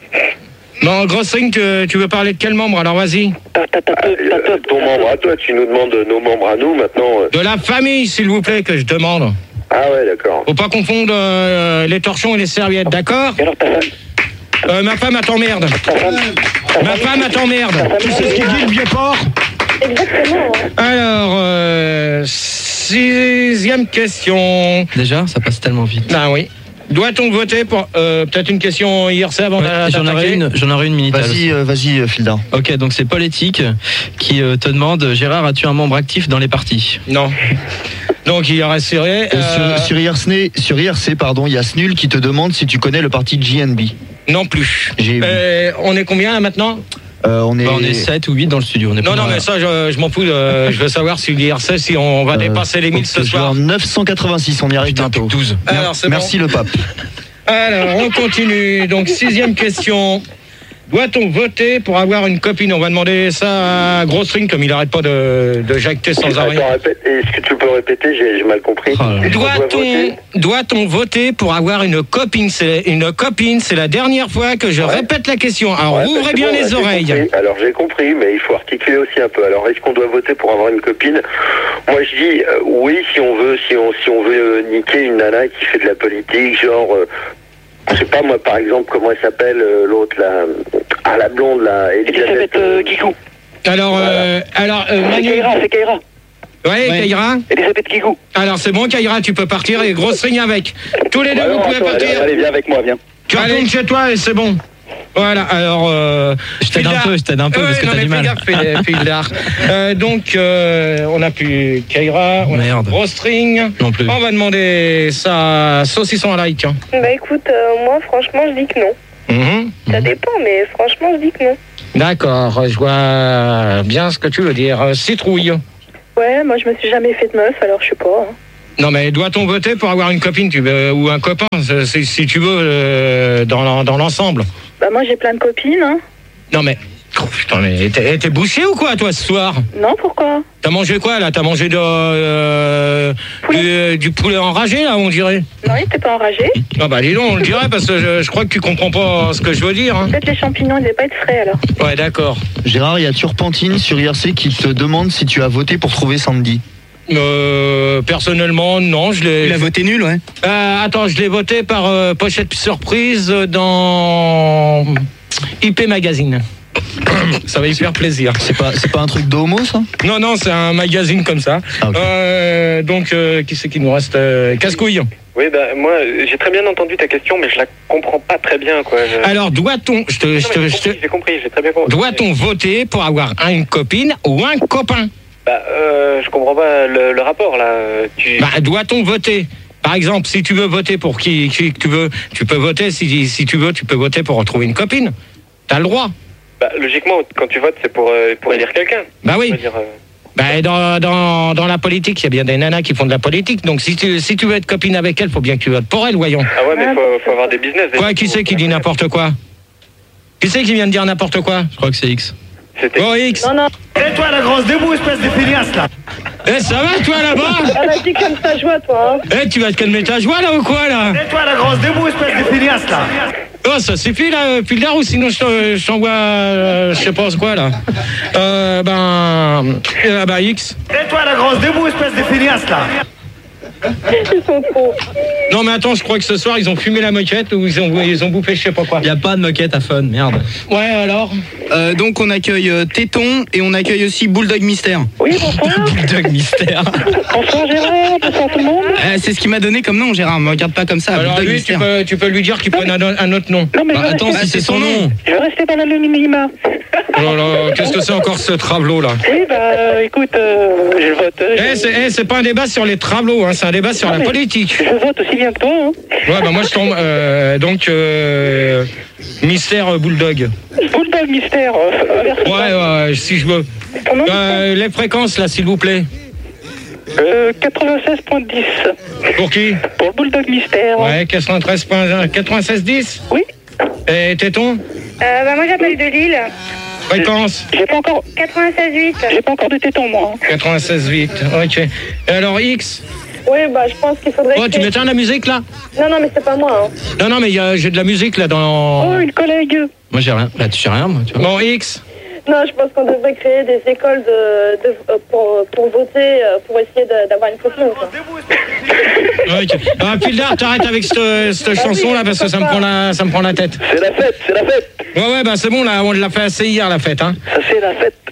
Speaker 2: Non, Gros String, tu, tu veux parler de quel membre? Alors vas-y.
Speaker 6: Ah, euh, ton membre à toi, tu nous demandes nos membres à nous maintenant. Euh...
Speaker 2: De la famille, s'il vous plaît, que je demande.
Speaker 6: Ah ouais, d'accord.
Speaker 2: Faut pas confondre euh, les torchons et les serviettes, d'accord?
Speaker 1: Et alors ta femme?
Speaker 2: Euh, ma femme, elle t'emmerde. Ma femme, elle t'emmerde. Tu sais ce qu'il dit, le vieux porc?
Speaker 5: Exactement.
Speaker 2: Alors, euh, sixième question.
Speaker 3: Déjà, ça passe tellement vite.
Speaker 2: Ah oui. Doit-on voter pour... Euh, peut-être une question I R C avant ouais,
Speaker 3: j'en aurai une, j'en aurai une minute.
Speaker 4: Vas-y, euh, vas-y, Filda.
Speaker 3: Ok, donc c'est Politique qui euh, te demande, Gérard, as-tu un membre actif dans les partis?
Speaker 2: Non. Donc il y aurait Cyril.
Speaker 4: Euh... Sur, sur, I R C, sur I R C, pardon, il y a Snul qui te demande si tu connais le parti G N B.
Speaker 2: Non plus.
Speaker 4: J'ai
Speaker 2: euh, on est combien là maintenant?
Speaker 3: Euh, on, est... Bah, on est sept ou huit dans le studio. On est
Speaker 2: non, non, mais ça, je, je m'en fous. Euh, je veux savoir si l'I R C, si on va euh, dépasser les mille ce soir.
Speaker 4: neuf cent quatre-vingt-six, on y arrive bientôt.
Speaker 3: douze.
Speaker 2: Alors, c'est
Speaker 4: Merci
Speaker 2: bon.
Speaker 4: le pape.
Speaker 2: Alors, on continue. Donc, sixième question. Doit-on voter pour avoir une copine? On va demander ça à Gros String, comme il n'arrête pas de, de jacter sans arrêt.
Speaker 6: Est-ce que tu peux répéter? J'ai, j'ai mal compris. Oh,
Speaker 2: doit-on, doit-on voter pour avoir une copine? C'est une copine, c'est la dernière fois que je ouais. répète la question. Alors, ouais, ouvrez bien bon, les oreilles.
Speaker 6: Compris. Alors, j'ai compris, mais il faut articuler aussi un peu. Alors, est-ce qu'on doit voter pour avoir une copine? Moi, je dis euh, oui, si on veut, si on, si on veut euh, niquer une nana qui fait de la politique, genre... Euh, je sais pas moi par exemple comment elle s'appelle euh, l'autre là, ah la blonde là,
Speaker 1: Elisabeth euh, Guigou.
Speaker 2: Alors voilà. euh, alors euh,
Speaker 1: Manu... c'est Kaira, c'est Kaira.
Speaker 2: Ouais, ouais. Kaira.
Speaker 1: Elisabeth Guigou.
Speaker 2: Alors c'est bon, Kaira, tu peux partir et grosse ring avec. Tous les deux,
Speaker 6: ouais,
Speaker 2: vous pouvez partir.
Speaker 6: Allez, allez, viens avec moi, viens.
Speaker 2: Tu retournes chez toi et c'est bon. Voilà, alors... Euh,
Speaker 3: je t'aide un peu, je t'aide un peu ouais, parce que t'as du mal.
Speaker 2: Gaffe, euh, donc, euh, on a plus Kaira, on
Speaker 3: Merde.
Speaker 2: a grosse string.
Speaker 3: Non plus.
Speaker 2: On va demander ça saucisson à like.
Speaker 5: Bah écoute, euh, moi franchement je dis que non.
Speaker 2: Mmh.
Speaker 5: Ça dépend, mais franchement je dis que non.
Speaker 2: D'accord, je vois bien ce que tu veux dire. Citrouille.
Speaker 5: Ouais, moi je me suis jamais fait de meuf, alors je sais pas. Hein.
Speaker 2: Non mais doit-on voter pour avoir une copine tu veux, ou un copain, si, si tu veux, euh, dans, dans l'ensemble?
Speaker 5: Bah moi j'ai plein de copines. Hein.
Speaker 2: Non mais... Oh, putain, mais t'es, t'es bouché ou quoi, toi, ce soir?
Speaker 5: Non, pourquoi?
Speaker 2: T'as mangé quoi, là? T'as mangé de, euh, du, du poulet enragé, là, on dirait?
Speaker 5: Non, il était pas enragé.
Speaker 2: Ah bah dis donc, on le dirait, parce que je, je crois que tu comprends pas ce que je veux dire. Hein.
Speaker 5: Peut-être les champignons, ils devaient pas être frais, alors.
Speaker 2: Ouais, d'accord.
Speaker 4: Gérard, il y a Turpentine sur I R C qui te demande si tu as voté pour trouver Sandy.
Speaker 2: Euh, personnellement, non, je l'ai...
Speaker 8: Il a voté nul, ouais.
Speaker 2: Euh, attends, je l'ai voté par euh, pochette surprise dans I P Magazine. Ça va y faire plaisir.
Speaker 4: C'est pas, c'est pas un truc d'homo, ça?
Speaker 2: Non, non, c'est un magazine comme ça. Ah, okay. euh, donc, euh, qui c'est qui nous reste? euh, Casse-couille.
Speaker 7: Oui, bah, moi, j'ai très bien entendu ta question, mais je la comprends pas très bien, quoi. Je...
Speaker 2: Alors, doit-on... Je te,
Speaker 7: non,
Speaker 2: je te,
Speaker 7: j'ai,
Speaker 2: je
Speaker 7: compris,
Speaker 2: te...
Speaker 7: j'ai compris, j'ai très bien compris.
Speaker 2: Doit-on voter pour avoir une copine ou un copain?
Speaker 7: Bah, euh, je comprends pas le, le rapport, là. Tu...
Speaker 2: Bah, doit-on voter? Par exemple, si tu veux voter pour qui, qui tu veux, tu peux voter. Si, si tu veux, tu peux voter pour retrouver une copine. T'as le droit.
Speaker 7: Bah, logiquement, quand tu votes, c'est pour, euh, pour élire quelqu'un.
Speaker 2: Bah oui.
Speaker 7: Dire, euh...
Speaker 2: bah, dans, dans, dans la politique, il y a bien des nanas qui font de la politique. Donc, si tu, si tu veux être copine avec elle, faut bien que tu votes pour elle, voyons.
Speaker 7: Ah ouais, mais faut, faut avoir des business. Des
Speaker 2: quoi, qui c'est qui dit n'importe quoi? Qui c'est qui vient de dire n'importe quoi?
Speaker 3: Je crois que c'est X.
Speaker 2: C'était... Oh, X.
Speaker 5: Non, non.
Speaker 9: Et toi, la grosse debout, espèce de feignasse, là.
Speaker 2: Eh, ça va, toi, là-bas?
Speaker 5: Ah, bah, tu calmes ta joie, toi. Hein.
Speaker 2: Eh, tu vas te calmer ta joie, là, ou quoi, là?
Speaker 9: Et toi, la grosse debout, espèce de feignasse, là.
Speaker 2: Oh, ça suffit, là, Pildar, ou sinon je t'envoie, euh, je sais pas quoi, là. Euh, ben... Euh, ben, X.
Speaker 9: Et toi, la grosse debout, espèce de feignasse, là.
Speaker 5: Ils sont trop.
Speaker 2: Non, mais attends, je crois que ce soir, ils ont fumé la moquette ou ils ont, ils ont bouffé je sais pas quoi.
Speaker 3: Il n'y a pas de moquette à fun, merde.
Speaker 2: Ouais, alors
Speaker 8: euh, Donc, on accueille euh, Téton et on accueille aussi Bulldog Mystère.
Speaker 5: Oui, bonsoir.
Speaker 3: Bulldog Mystère.
Speaker 5: Bonsoir, Gérard. Bonsoir, tout le monde.
Speaker 8: Euh, c'est ce qu'il m'a donné comme nom, Gérard. Me regarde pas comme ça.
Speaker 2: Alors,
Speaker 8: Bulldog
Speaker 2: lui,
Speaker 8: Mystère.
Speaker 2: tu peux, tu peux lui dire qu'il prenne un, un autre nom.
Speaker 5: Non, mais
Speaker 3: bah, attends,
Speaker 5: rester...
Speaker 3: si c'est son nom.
Speaker 5: Je vais rester dans l'anonymat.
Speaker 2: Oh là là, qu'est-ce que c'est encore ce travelot, là?
Speaker 5: Oui, bah, euh, écoute, euh, je vote. Euh,
Speaker 2: eh, c'est, eh, c'est pas un débat sur les travelots, hein, c'est un débat sur non, la politique.
Speaker 5: Je vote aussi bien que toi, hein.
Speaker 2: Ouais, bah moi, je tombe... Euh, donc, euh, Mystère Bulldog.
Speaker 5: Bulldog Mystère. Euh,
Speaker 2: ouais, ouais, ouais, si je veux. Euh, les fréquences, là, s'il vous plaît.
Speaker 5: Euh, quatre-vingt-seize virgule dix.
Speaker 2: Pour qui?
Speaker 5: Pour le Bulldog Mystère.
Speaker 2: Ouais, quatre-vingt-treize virgule dix.
Speaker 5: Oui.
Speaker 2: Et Téton?
Speaker 5: Euh, bah moi j'appelle de Lille.
Speaker 2: Fréquence?
Speaker 5: J'ai pas encore... quatre-vingt-seize virgule huit. J'ai pas encore de téton, moi.
Speaker 2: quatre-vingt-seize virgule huit, ok. Et alors X?
Speaker 5: Oui, bah je pense qu'il faudrait...
Speaker 2: Oh,
Speaker 5: que...
Speaker 2: tu m'éteins la musique, là?
Speaker 5: Non, non, mais c'est pas moi, hein.
Speaker 2: Non, non, mais y a, j'ai de la musique, là, dans...
Speaker 5: Oh, une collègue.
Speaker 3: Moi, j'ai rien. Là, tu sais rien, moi, tu vois.
Speaker 2: Bon, X?
Speaker 5: Non, je pense qu'on devrait créer des écoles de, de, pour, pour voter, pour essayer de, d'avoir une copine, quoi.
Speaker 2: Ok. Ah, Pildar, t'arrêtes avec cette, cette ah chanson, oui, là, parce que ça me, prend la, ça me prend la tête.
Speaker 6: C'est la fête, c'est la fête.
Speaker 2: Ouais, ouais, bah c'est bon, là, on l'a fait assez hier, la fête, hein.
Speaker 6: Ça, c'est la fête.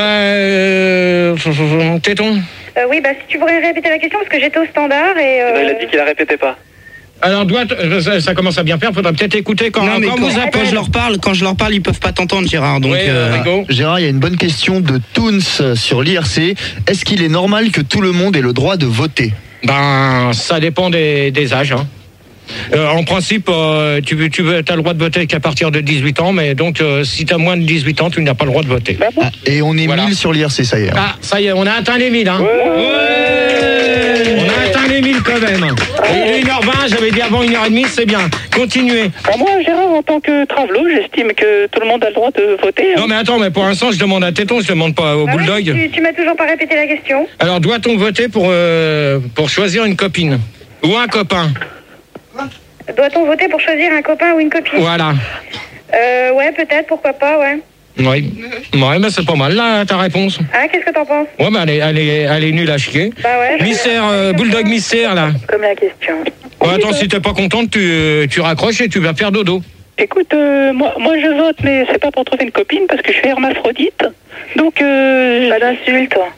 Speaker 2: Euh... Téton?
Speaker 5: Euh, oui, bah si tu pourrais répéter la question, parce que j'étais au standard et... Euh...
Speaker 7: Non, il a dit qu'il la répétait pas.
Speaker 2: Alors, doit, ça, ça commence à bien faire, faudra peut-être écouter quand,
Speaker 8: non, mais
Speaker 2: quand,
Speaker 8: quand,
Speaker 2: vous
Speaker 8: quand je leur parle, quand je leur parle, ils peuvent pas t'entendre, Gérard. Donc,
Speaker 2: oui, euh...
Speaker 4: Gérard, il y a une bonne question de Toons sur l'I R C. Est-ce qu'il est normal que tout le monde ait le droit de voter?
Speaker 2: Ben, ça dépend des, des âges, hein. Euh, en principe, euh, tu, tu as le droit de voter qu'à partir de dix-huit ans, mais donc euh, si tu as moins de dix-huit ans, tu n'as pas le droit de voter.
Speaker 4: Ah, et on est voilà. mille sur l'I R C, ça y est. Hein.
Speaker 2: Ah, ça y est, on a atteint les mille. Hein. Ouais. Ouais. On a atteint les mille quand même. Et une heure vingt, j'avais dit avant une heure trente, c'est bien. Continuez.
Speaker 5: Bah moi, Gérard, en tant que travelot, j'estime que tout le monde a le droit de voter. Hein.
Speaker 2: Non, mais attends, mais pour l'instant, je demande à Téton, je demande pas au
Speaker 5: ah
Speaker 2: Bulldog.
Speaker 5: Ouais, tu, tu m'as toujours pas répété la question.
Speaker 2: Alors, doit-on voter pour, euh, pour choisir une copine ou un copain?
Speaker 5: Doit-on voter pour choisir un copain ou une copine?
Speaker 2: Voilà.
Speaker 5: Euh, ouais, peut-être, pourquoi pas, ouais.
Speaker 2: Oui, ouais, mais c'est pas mal, là, ta réponse.
Speaker 5: Ah, qu'est-ce que t'en penses?
Speaker 2: Ouais, mais elle est, elle est, elle est nulle à chier.
Speaker 5: Bah ouais.
Speaker 2: Mystère, euh, Bulldog Mystère, là.
Speaker 5: Comme la question.
Speaker 2: Ouais, attends, si t'es pas contente, tu, tu raccroches et tu vas faire dodo.
Speaker 10: Écoute, euh, moi, moi je vote, mais c'est pas pour trouver une copine, parce que je suis hermaphrodite. Donc, euh...
Speaker 5: Pas d'insulte.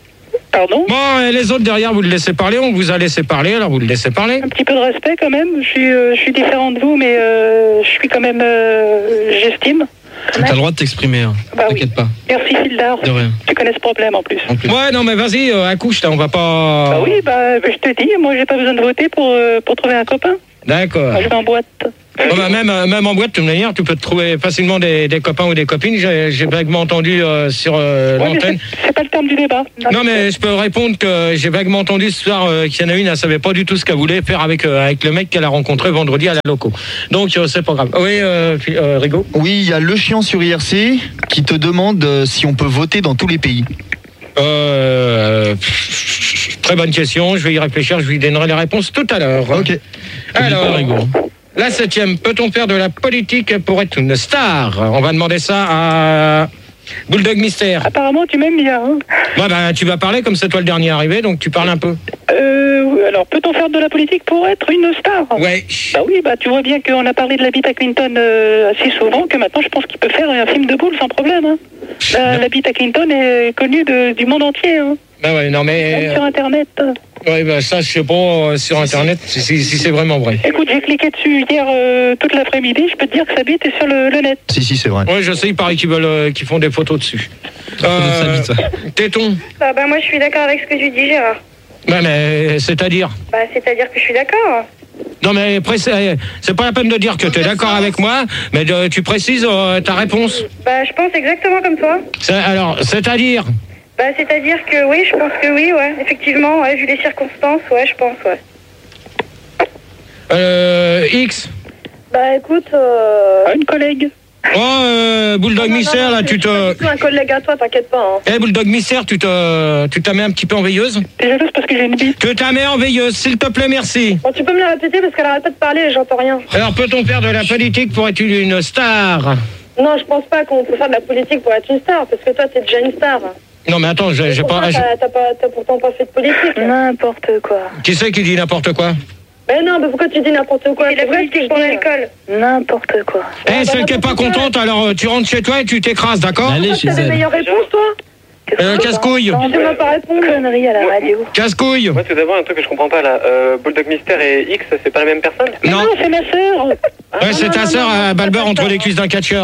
Speaker 10: Pardon?
Speaker 2: Bon, et les autres derrière, vous le laissez parler, on vous a laissé parler, alors vous le laissez parler.
Speaker 10: Un petit peu de respect quand même. Je suis, euh, je suis différent de vous, mais euh, je suis quand même, euh, j'estime.
Speaker 3: T'as le droit de t'exprimer, hein.
Speaker 10: Bah
Speaker 3: T'inquiète
Speaker 10: oui.
Speaker 3: pas.
Speaker 10: Merci Fildar.
Speaker 3: De rien.
Speaker 10: Tu connais ce problème en plus.
Speaker 3: En plus.
Speaker 2: Ouais, non, mais vas-y, euh, accouche, là, on va pas...
Speaker 10: Bah oui, bah, bah, je te dis, moi j'ai pas besoin de voter pour, euh, pour trouver un copain.
Speaker 2: D'accord.
Speaker 10: Moi, je vais en boîte.
Speaker 2: Bon, bah, même, euh, même en boîte, de toute manière, tu peux te trouver facilement des, des copains ou des copines. J'ai, j'ai vaguement entendu euh, sur euh,
Speaker 10: Ouais, mais
Speaker 2: l'antenne.
Speaker 10: c'est, c'est pas le terme du débat.
Speaker 2: Non, mais je peux répondre que j'ai vaguement entendu ce soir euh, qu'il y en a une, elle savait pas du tout ce qu'elle voulait faire avec, euh, avec le mec qu'elle a rencontré vendredi à la loco. Donc, euh, c'est pas grave. Oui, euh, euh, Rigaud?
Speaker 4: Oui, il y a Le Chien sur I R C qui te demande euh, si on peut voter dans tous les pays.
Speaker 2: Euh, pff, très bonne question, je vais y réfléchir, je lui donnerai les réponses tout à l'heure.
Speaker 4: Ok.
Speaker 2: Alors, la septième, peut-on faire de la politique pour être une star? On va demander ça à Bulldog Mystère.
Speaker 10: Apparemment, tu m'aimes bien. Hein.
Speaker 2: Ouais, bah, tu vas parler comme c'est toi le dernier arrivé, donc tu parles un peu.
Speaker 10: Euh, alors, peut-on faire de la politique pour être une star?
Speaker 2: Ouais.
Speaker 10: Bah oui, bah tu vois bien qu'on a parlé de la bite à Clinton euh, assez souvent, que maintenant je pense qu'il peut faire un film de boule sans problème. Hein. La, la bite à Clinton est connue de, du monde entier. Hein.
Speaker 2: Bah ouais, non mais...
Speaker 10: Même sur Internet.
Speaker 2: Ouais, bah ça, je sais pas euh, sur Internet si, si, si c'est vraiment vrai.
Speaker 10: Écoute, j'ai cliqué dessus hier euh, toute l'après-midi, je peux te dire que sa bite est sur le, le net.
Speaker 4: Si, si, c'est vrai.
Speaker 2: Ouais, je sais, il paraît qu'ils veulent, euh, qu'ils font des photos dessus. Euh, Téton.
Speaker 5: Bah, bah moi je suis d'accord avec ce que tu dis Gérard.
Speaker 2: Bah mais, c'est-à-dire
Speaker 5: Bah c'est-à-dire que je suis d'accord.
Speaker 2: Non mais après, c'est, c'est pas la peine de dire que tu es d'accord avec moi, mais de, tu précises euh, ta réponse.
Speaker 5: Bah je pense exactement comme toi.
Speaker 2: C'est, alors, c'est-à-dire
Speaker 5: Bah c'est-à-dire que oui, je pense que oui, ouais, effectivement, ouais, vu les circonstances, ouais, je pense, ouais.
Speaker 2: Euh, X.
Speaker 5: Bah écoute, euh...
Speaker 10: Une collègue.
Speaker 2: Oh, euh, Bulldog Mystère, là, tu te...
Speaker 5: C'est un collègue à toi, t'inquiète pas. Hein.
Speaker 2: Eh, Bulldog Mystère, tu te, tu t'as mis un petit peu en veilleuse?
Speaker 10: T'es jalouse parce que j'ai une bite.
Speaker 2: Tu t'as mis en veilleuse, s'il te plaît, merci.
Speaker 5: Bon, tu peux me la répéter parce qu'elle arrête pas de parler et j'entends rien.
Speaker 2: Alors, peut-on faire de la politique pour être une star?
Speaker 5: Non, je pense pas qu'on peut faire de la politique pour être une star, parce que toi, t'es déjà une star.
Speaker 2: Non, mais attends, j'ai, j'ai pas...
Speaker 5: T'as, t'as, pas... t'as pourtant pas fait de politique.
Speaker 10: N'importe quoi.
Speaker 2: Qui c'est qui dit n'importe quoi?
Speaker 5: Mais non, mais pourquoi tu dis n'importe quoi? C'est la politique pour l'alcool.
Speaker 10: N'importe quoi.
Speaker 2: Eh, hey, celle qui est pas contente, alors euh, tu rentres chez toi et tu t'écrases, d'accord?
Speaker 3: Allez chez
Speaker 5: T'as des
Speaker 3: elle.
Speaker 5: meilleures réponses, toi?
Speaker 2: Euh, casse-couille.
Speaker 5: Tu sais pas répondre.
Speaker 10: Connerie à la radio.
Speaker 2: Casse-couille.
Speaker 7: Moi, tout d'abord, un truc que je comprends pas là. Euh, Bulldog Mystère et X, c'est pas la même personne?
Speaker 2: Non.
Speaker 10: Non, c'est ma sœur.
Speaker 2: Ouais, c'est ta sœur à Balbeur entre les cuisses d'un catcheur.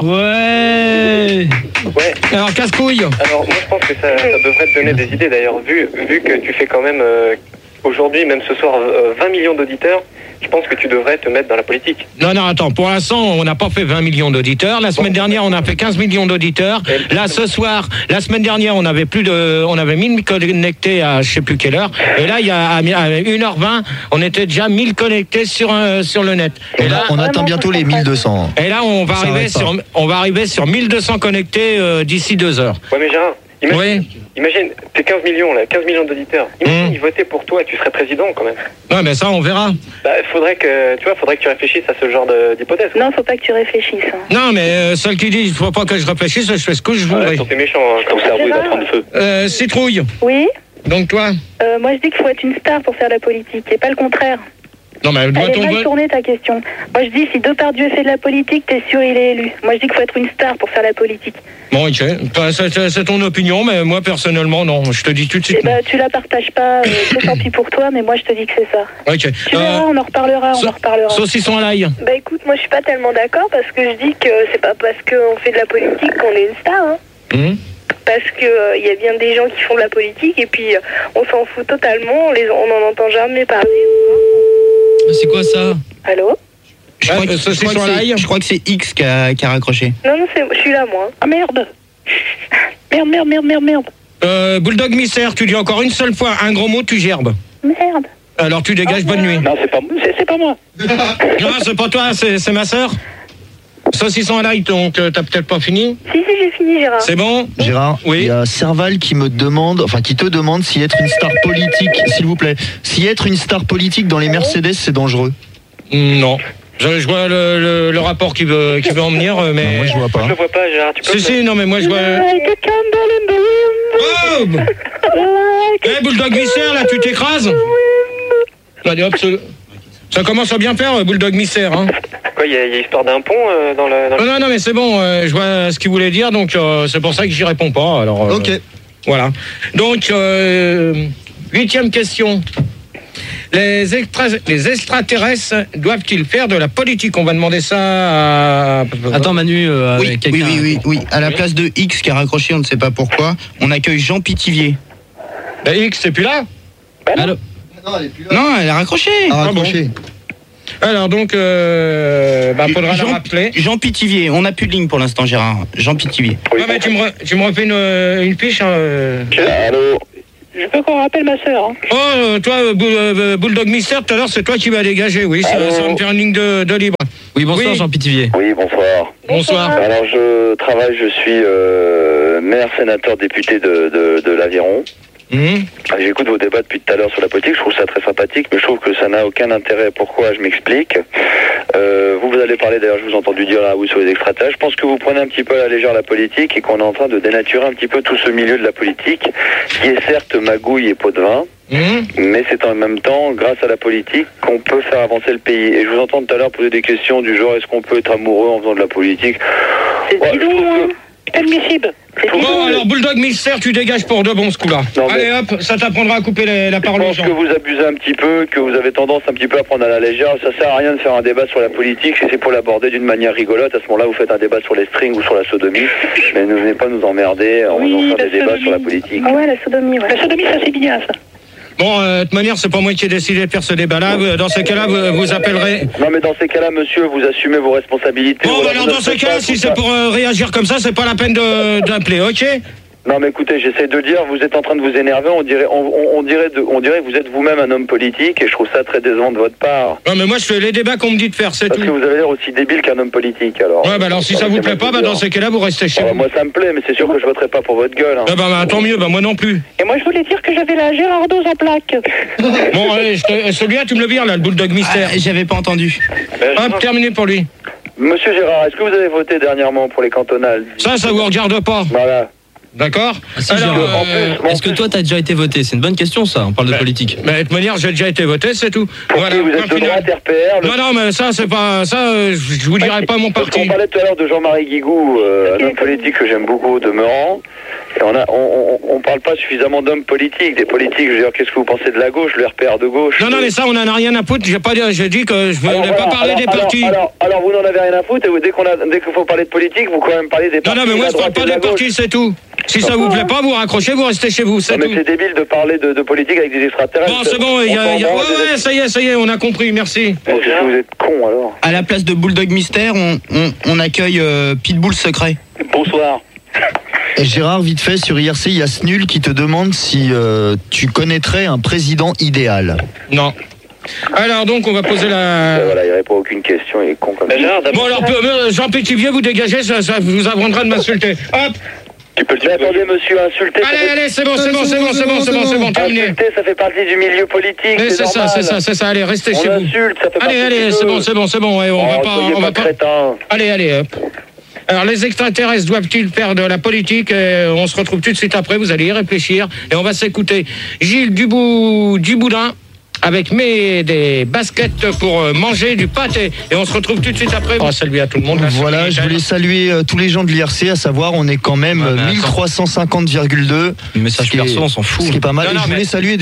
Speaker 3: Ouais.
Speaker 7: Ouais.
Speaker 2: Alors, casse-couille.
Speaker 7: Alors, moi, je pense que ça, ça devrait te donner des idées d'ailleurs, vu, vu que tu fais quand même euh, aujourd'hui, même ce soir, euh, vingt millions d'auditeurs. Je pense que tu devrais te mettre dans la politique.
Speaker 2: Non, non, attends. Pour l'instant, on n'a pas fait vingt millions d'auditeurs. La semaine dernière, on a fait quinze millions d'auditeurs. Là, ce soir, la semaine dernière, on avait plus de, on avait mille connectés à je sais plus quelle heure. Et là, il y a à une heure vingt, on était déjà mille connectés sur un, sur le net. Et là,
Speaker 4: on atteint bientôt les mille deux cents.
Speaker 2: Et là, on va
Speaker 4: Ça
Speaker 2: arriver
Speaker 4: arrête pas.
Speaker 2: sur, on va arriver sur mille deux cents connectés euh, d'ici deux heures.
Speaker 7: Ouais, mais Gérard, imagine,
Speaker 2: Oui.
Speaker 7: imagine t'es quinze millions là, quinze millions d'auditeurs. Imagine,
Speaker 2: Mmh.
Speaker 7: ils votaient pour toi et tu serais président quand même.
Speaker 2: Ouais, mais ça, on verra.
Speaker 7: Bah, faudrait que, tu vois, faudrait que tu réfléchisses à ce genre de, d'hypothèse.
Speaker 10: Non, faut pas que tu réfléchisses. Hein.
Speaker 2: Non, mais euh, celle qui dit, il faut pas que je réfléchisse, je fais ce que je voudrais.
Speaker 7: Ouais, c'est méchant, hein, comme ça, vous êtes en train de feu.
Speaker 2: Euh, Citrouille.
Speaker 10: Oui.
Speaker 2: Donc toi.
Speaker 10: Euh, moi, je dis qu'il faut être une star pour faire de la politique, et pas le contraire.
Speaker 2: Non, mais
Speaker 10: Elle est
Speaker 2: doit-on
Speaker 10: mal
Speaker 2: vote-
Speaker 10: tournée ta question. Moi, je dis si Depardieu fait de la politique, t'es sûr il est élu. Moi, je dis qu'il faut être une star pour faire la politique.
Speaker 2: Bon, ok. Bah, C'est, c'est- c'est ton opinion, mais moi, personnellement, non. Je te dis tout de suite.
Speaker 10: Eh ben, tu la partages pas, euh, c'est tant pis pour toi, mais moi, je te dis que c'est ça.
Speaker 2: non. Ok.
Speaker 10: Tu verras, on en reparlera, on en reparlera.
Speaker 2: Saucisson à l'ail.
Speaker 5: Bah écoute, moi je suis pas tellement d'accord parce que je dis que c'est pas parce qu'on fait de la politique qu'on est une star, hein.
Speaker 2: Hum.
Speaker 5: Parce que il y a bien des gens qui font de la politique et puis euh, on s'en fout totalement, on les on n'en entend jamais parler.
Speaker 3: C'est quoi ça?
Speaker 5: Allô?
Speaker 8: Je crois,
Speaker 2: Ouais,
Speaker 8: que,
Speaker 2: euh,
Speaker 8: je, crois
Speaker 2: saucisson
Speaker 8: que
Speaker 2: à
Speaker 8: c'est,
Speaker 2: l'ail.
Speaker 8: je crois que c'est X qui a, qui a raccroché.
Speaker 5: Non, non, c'est, je suis là moi.
Speaker 10: Ah merde. Merde, merde, merde, merde, merde.
Speaker 2: Euh, Bulldog Mystère, tu dis encore une seule fois un gros mot, tu gerbes.
Speaker 10: Merde.
Speaker 2: Alors tu dégages, bonne nuit.
Speaker 10: Non, c'est pas, c'est, c'est pas moi.
Speaker 2: Non, c'est pas toi, c'est, c'est ma sœur. Saucisson à l'ail, donc euh, t'as peut-être pas fini.
Speaker 5: Si, si, j'ai fini, Gérard.
Speaker 2: C'est bon?
Speaker 4: Gérard,
Speaker 2: Oui.
Speaker 4: il y a Serval qui me demande, enfin qui te demande si être une star politique, s'il vous plaît, si être une star politique dans les Mercedes c'est dangereux.
Speaker 2: Non. Je, je vois le, le, le rapport qui veut, qui veut en venir, euh, mais...
Speaker 4: Non, moi je vois pas.
Speaker 7: Je le vois pas, Gérard, tu peux
Speaker 2: Si,
Speaker 7: me-
Speaker 2: si, non, mais moi je vois...
Speaker 10: Like a candle in the wind.
Speaker 2: Oh!
Speaker 10: Like
Speaker 2: Eh, Bulldog Mystère, là, tu t'écrases? Allez, hop, ça- ça commence à bien faire, Bulldog Mystère, hein.
Speaker 7: Quoi, il y, a- il y a histoire d'un pont euh, dans le... Dans le...
Speaker 2: Non, non, non, mais c'est bon, euh, je vois ce qu'il voulait dire, donc euh, c'est pour ça que j'y réponds pas, alors... euh,
Speaker 4: Ok.
Speaker 2: Voilà. Donc, euh, huitième question. Les, extra, les extraterrestres doivent-ils faire de la politique? On va demander ça à...
Speaker 3: Attends Manu, euh,
Speaker 8: oui, oui, oui, oui, oui. À la place de X qui a raccroché, on ne sait pas pourquoi, on accueille Jean Pithiviers.
Speaker 2: Bah, X, c'est plus là?
Speaker 8: Allô? Non, elle est plus là. Non, elle a raccroché.
Speaker 4: Elle a raccroché.
Speaker 2: Ah bon. Alors donc, euh, bah, faudra Jean, la rappeler.
Speaker 8: Jean Pithiviers, on n'a plus de ligne pour l'instant, Gérard. Jean Pithiviers.
Speaker 2: Oui, ouais, mais tu me, re, tu me refais une, une fiche. Hein, euh...
Speaker 6: Allô?
Speaker 10: Je veux qu'on rappelle ma sœur. Hein.
Speaker 2: Oh, toi, euh, Bulldog Mister, tout à l'heure, c'est toi qui vas dégager, oui, ça, ça va me faire une ligne de, de libre.
Speaker 3: Oui, bonsoir oui. Jean Pithiviers.
Speaker 6: Oui, bonsoir.
Speaker 2: Bonsoir.
Speaker 6: Alors, je travaille, je suis euh, maire, sénateur, député de, de, de l'Aviron. Mmh. J'écoute vos débats depuis tout à l'heure sur la politique, je trouve ça très sympathique, mais je trouve que ça n'a aucun intérêt. Pourquoi? Je m'explique. Euh, vous, vous allez parler, d'ailleurs, je vous ai entendu dire là, vous, sur les extraterrestres. Je pense que vous prenez un petit peu à la légère la politique et qu'on est en train de dénaturer un petit peu tout ce milieu de la politique, qui est certes magouille et pot de vin, mmh. mais c'est en même temps, grâce à la politique, qu'on peut faire avancer le pays. Et je vous entends tout à l'heure poser des questions du genre, est-ce qu'on peut être amoureux en faisant de la politique?
Speaker 10: C'est ouais, bidon, admissible.
Speaker 2: Bon, alors, Bulldog Mister, tu dégages pour de bon ce coup-là. Allez hop, ça t'apprendra à couper les, la parole aux gens.
Speaker 6: Je pense que vous abusez un petit peu, que vous avez tendance un petit peu à prendre à la légère. Ça sert à rien de faire un débat sur la politique, si c'est pour l'aborder d'une manière rigolote. À ce moment-là, vous faites un débat sur les strings ou sur la sodomie. Mais ne venez pas nous emmerder en
Speaker 10: oui,
Speaker 6: faisant des sodomie. débats sur la politique.
Speaker 10: Ah ouais, la sodomie, ouais. La sodomie, ça c'est bien, ça.
Speaker 2: Bon, euh, de toute manière, c'est pas moi qui ai décidé de faire ce débat-là. Dans ces cas-là, vous, vous appellerez...
Speaker 6: Non, mais dans ces cas-là, monsieur, vous assumez vos responsabilités.
Speaker 2: Bon, bah alors, dans ces cas-là, si c'est pour euh, réagir comme ça, c'est pas la peine d'appeler, ok?
Speaker 6: Non, mais écoutez, j'essaie de le dire, vous êtes en train de vous énerver, on dirait, on, on, on dirait, de, on dirait que vous êtes vous-même un homme politique, et je trouve ça très décevant de votre part.
Speaker 2: Non, mais moi, je fais les débats qu'on me dit de faire, c'est tout.
Speaker 6: Parce que vous avez l'air aussi débile qu'un homme politique, alors.
Speaker 2: Ouais, bah alors, si ça vous plaît pas, bah dans ces cas-là, vous restez chez
Speaker 6: ah,
Speaker 2: vous.
Speaker 6: Moi, ça me plaît, mais c'est sûr que je voterai pas pour votre gueule. Hein.
Speaker 2: Ah, bah, bah, tant mieux, bah, moi non plus.
Speaker 10: Et moi, je voulais dire que j'avais la Gérardoz en plaque.
Speaker 2: Bon, allez, celui-là, tu me le vires, là, le Bulldog Mystère.
Speaker 8: Ah, j'avais pas entendu.
Speaker 6: Ben,
Speaker 2: Hop, terminé pour lui.
Speaker 6: Monsieur Gérard, est-ce que vous avez voté dernièrement pour les cantonales?
Speaker 2: Ça, ça vous regarde pas.
Speaker 6: Voilà.
Speaker 2: D'accord.
Speaker 3: Ah, si, Alors, euh, est-ce que toi, t'as déjà été voté? C'est une bonne question, ça. On parle bah, de politique.
Speaker 2: Mais de toute manière, j'ai déjà été voté, c'est tout.
Speaker 6: Pour voilà. Qui, vous êtes de droite, R P R le...
Speaker 2: Non, non, mais ça, c'est pas ça. Je vous dirai pas mon parti.
Speaker 6: On parlait tout à l'heure de Jean-Marie Guigou, euh, un homme politique que j'aime beaucoup au demeurant. Et on, a, on, on, on parle pas suffisamment d'hommes politiques. Des politiques, je veux dire, qu'est-ce que vous pensez de la gauche, le R P R de gauche?
Speaker 2: Non, non, mais ça, on en a rien à foutre. J'ai pas dit, j'ai dit que je voulais pas parler
Speaker 6: alors,
Speaker 2: des partis.
Speaker 6: Alors, alors, alors, vous n'en avez rien à foutre. Et vous, dès qu'on a, dès qu'il faut parler de politique, vous quand même parlez des partis.
Speaker 2: Non, non, mais moi, je parle pas des partis, c'est tout. Si ça vous plaît pas, vous raccrochez, vous restez chez vous, c'est tout.
Speaker 6: Mais c'est débile de parler de, de politique avec des extraterrestres.
Speaker 2: Bon, c'est bon, il y a... Y a... Ouais, ouais, ça y est, ça y est, on a compris, merci.
Speaker 6: Bon, vous êtes con, alors.
Speaker 8: À la place de Bulldog Mystère, on, on, on accueille euh, Pitbull Secret.
Speaker 6: Bonsoir.
Speaker 4: Et Gérard, vite fait, sur I R C, il y a Snul qui te demande si euh, tu connaîtrais un président idéal.
Speaker 2: Non. Alors donc on va poser la...
Speaker 6: Et voilà, il répond à aucune question, il est con comme ça.
Speaker 2: Bon alors Jean Pithiviers, vous dégagez, ça, ça vous apprendra de m'insulter. Hop.
Speaker 6: Tu peux le dire. Attendez monsieur, insulter...
Speaker 2: Allez, allez, c'est bon, c'est bon, c'est bon, c'est bon, c'est bon, c'est bon, terminé.
Speaker 6: Insulter, ça fait partie du milieu politique,
Speaker 2: c'est ça, c'est ça, c'est ça, allez, restez chez vous.
Speaker 6: On insulte, ça fait partie du
Speaker 2: Allez, allez, c'est bon, c'est bon, c'est bon, ouais, on va pas... On va pas... Allez, allez, hop. Alors, les extraterrestres doivent-ils faire de la politique? euh, On se retrouve tout de suite après, vous allez y réfléchir. Et on va s'écouter Gilles Dubou, Duboudin avec mes, des baskets pour manger du pâté. Et on se retrouve tout de suite après. On va saluer à tout le monde. Là,
Speaker 4: voilà, je voulais saluer euh, tous les gens de l'I R C, à savoir, on est quand même ouais, mille trois cent cinquante virgule deux.
Speaker 3: Le message perso, on s'en fout.
Speaker 4: Ce qui est pas mal.
Speaker 2: Non,
Speaker 4: et
Speaker 2: non,
Speaker 4: je voulais
Speaker 2: mais...
Speaker 4: saluer...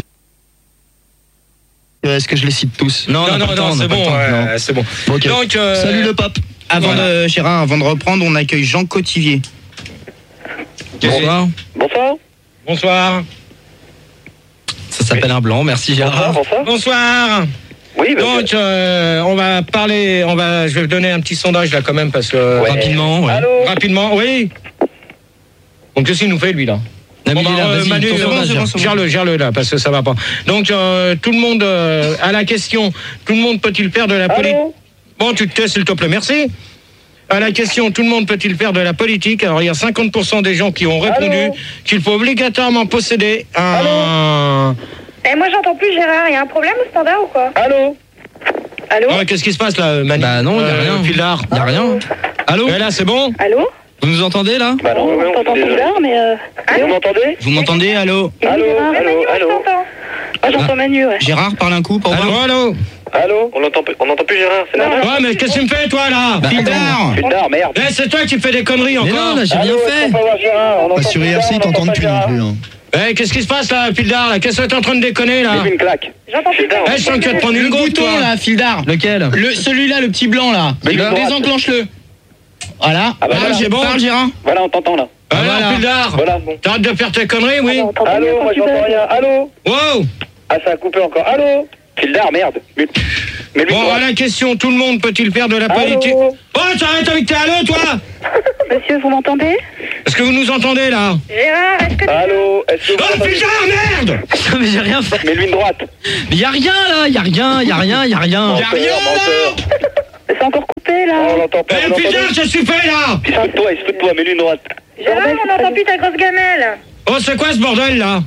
Speaker 4: Est-ce que je les cite tous?
Speaker 2: Non, non, non, non c'est bon, ouais, c'est bon.
Speaker 4: Okay. Donc, euh... salut le pape.
Speaker 8: Avant voilà. de, Gérard, avant de reprendre, on accueille Jean Cotivier.
Speaker 3: Bonsoir.
Speaker 6: Bonsoir.
Speaker 2: Bonsoir.
Speaker 3: Ça s'appelle un blanc, merci Gérard.
Speaker 6: Bonsoir.
Speaker 2: Bonsoir.
Speaker 6: Oui,
Speaker 2: donc euh, on va parler, on va, je vais vous donner un petit sondage là quand même parce que
Speaker 3: ouais. rapidement, ouais.
Speaker 6: Allô
Speaker 2: rapidement, oui. Donc qu'est-ce qu'il nous fait lui là?
Speaker 3: Bon,
Speaker 2: bah,
Speaker 3: là,
Speaker 2: euh, Manu, gère-le, gère-le là, parce que ça va pas. Donc euh, tout le monde euh, à la question, tout le monde peut-il faire de la politique? Bon, tu te tais, s'il te plaît, merci. À la question, tout le monde peut-il faire de la politique? Alors, il y a cinquante pour cent des gens qui ont répondu qu'il faut obligatoirement posséder un...
Speaker 5: Eh, moi, j'entends plus Gérard. Il y a un problème au standard ou quoi?
Speaker 6: Allô?
Speaker 5: Allô?
Speaker 2: Ouais, qu'est-ce qui se passe là, Manu?
Speaker 3: Bah non, il n'y a
Speaker 2: euh,
Speaker 3: rien.
Speaker 2: Pilar.
Speaker 3: Il n'y a rien. Allô?
Speaker 2: Et là, c'est bon?
Speaker 5: Allô?
Speaker 3: Vous nous entendez là?
Speaker 6: Bah non,
Speaker 5: on t'entend bizarre, mais... Euh...
Speaker 6: Vous m'entendez?
Speaker 8: Vous m'entendez? Allô?
Speaker 6: Allô? Allô?
Speaker 5: Allô?
Speaker 6: Allô?
Speaker 5: Ah, j'entends Manu, ouais.
Speaker 8: Gérard, parle un coup pour
Speaker 2: allô,
Speaker 8: voir.
Speaker 2: Allô?
Speaker 7: Allô? On n'entend plus, on n'entend plus Gérard, c'est normal.
Speaker 2: Ouais, mais qu'est-ce que tu me fais, toi, là?
Speaker 8: Bah,
Speaker 6: Fildar Fildar, merde.
Speaker 2: Eh, c'est toi qui fais des conneries encore.
Speaker 3: Mais non, là, j'ai rien fait.
Speaker 4: Bah, sur I R C, ils t'entendent plus non plus. Hein.
Speaker 2: Eh, qu'est-ce qui se passe, là, Fildar, là? Qu'est-ce que t'es en train de déconner, là?
Speaker 6: J'ai une claque.
Speaker 5: J'entends plus.
Speaker 2: Eh, je sens que tu vas te prendre une
Speaker 8: Le
Speaker 2: goutte,
Speaker 8: bouton
Speaker 2: toi.
Speaker 8: là, Fildar.
Speaker 3: Lequel?
Speaker 8: Le, celui-là, le petit blanc là. Désenclenche-le. Voilà.
Speaker 6: Ah bah
Speaker 8: Parle,
Speaker 6: voilà.
Speaker 8: j'ai bon. Parle, Gérard.
Speaker 6: Voilà, on t'entend là.
Speaker 2: Alors,
Speaker 8: voilà.
Speaker 2: Fildar,
Speaker 6: Voilà, bon.
Speaker 2: t'arrêtes de faire tes conneries, oui?
Speaker 6: Allô, moi j'entends rien. Allô?
Speaker 2: Wow!
Speaker 6: Ah, ça a coupé encore. Allô? Fildar, merde. Mais, mais lui,
Speaker 2: Bon,
Speaker 6: droite.
Speaker 2: à la question, tout le monde peut-il faire de la
Speaker 6: Allô?
Speaker 2: politique? Oh, t'arrêtes avec tes allô, toi?
Speaker 5: Monsieur, vous m'entendez?
Speaker 2: Est-ce que vous nous entendez, là?
Speaker 5: Gérard, est-ce que...
Speaker 6: Allô? Est-ce que vous
Speaker 2: Oh,
Speaker 6: m'entendez?
Speaker 2: Fildar, merde!
Speaker 3: Mais j'ai rien fait.
Speaker 6: Mais lui une droite.
Speaker 3: Mais y a rien là, y a rien, y a rien, y a rien.
Speaker 6: Menteur, menteur.
Speaker 5: C'est encore coupé, là.
Speaker 6: On l'entend pas.
Speaker 2: Eh,
Speaker 6: vous l'entendez?
Speaker 2: Fildar, qu'est-ce que tu fais, là?
Speaker 6: Il se fout de toi, il se fout de toi, mais lui une droite.
Speaker 5: Gérard, on n'entend plus ta grosse gamelle.
Speaker 2: Oh, c'est quoi ce bordel, là?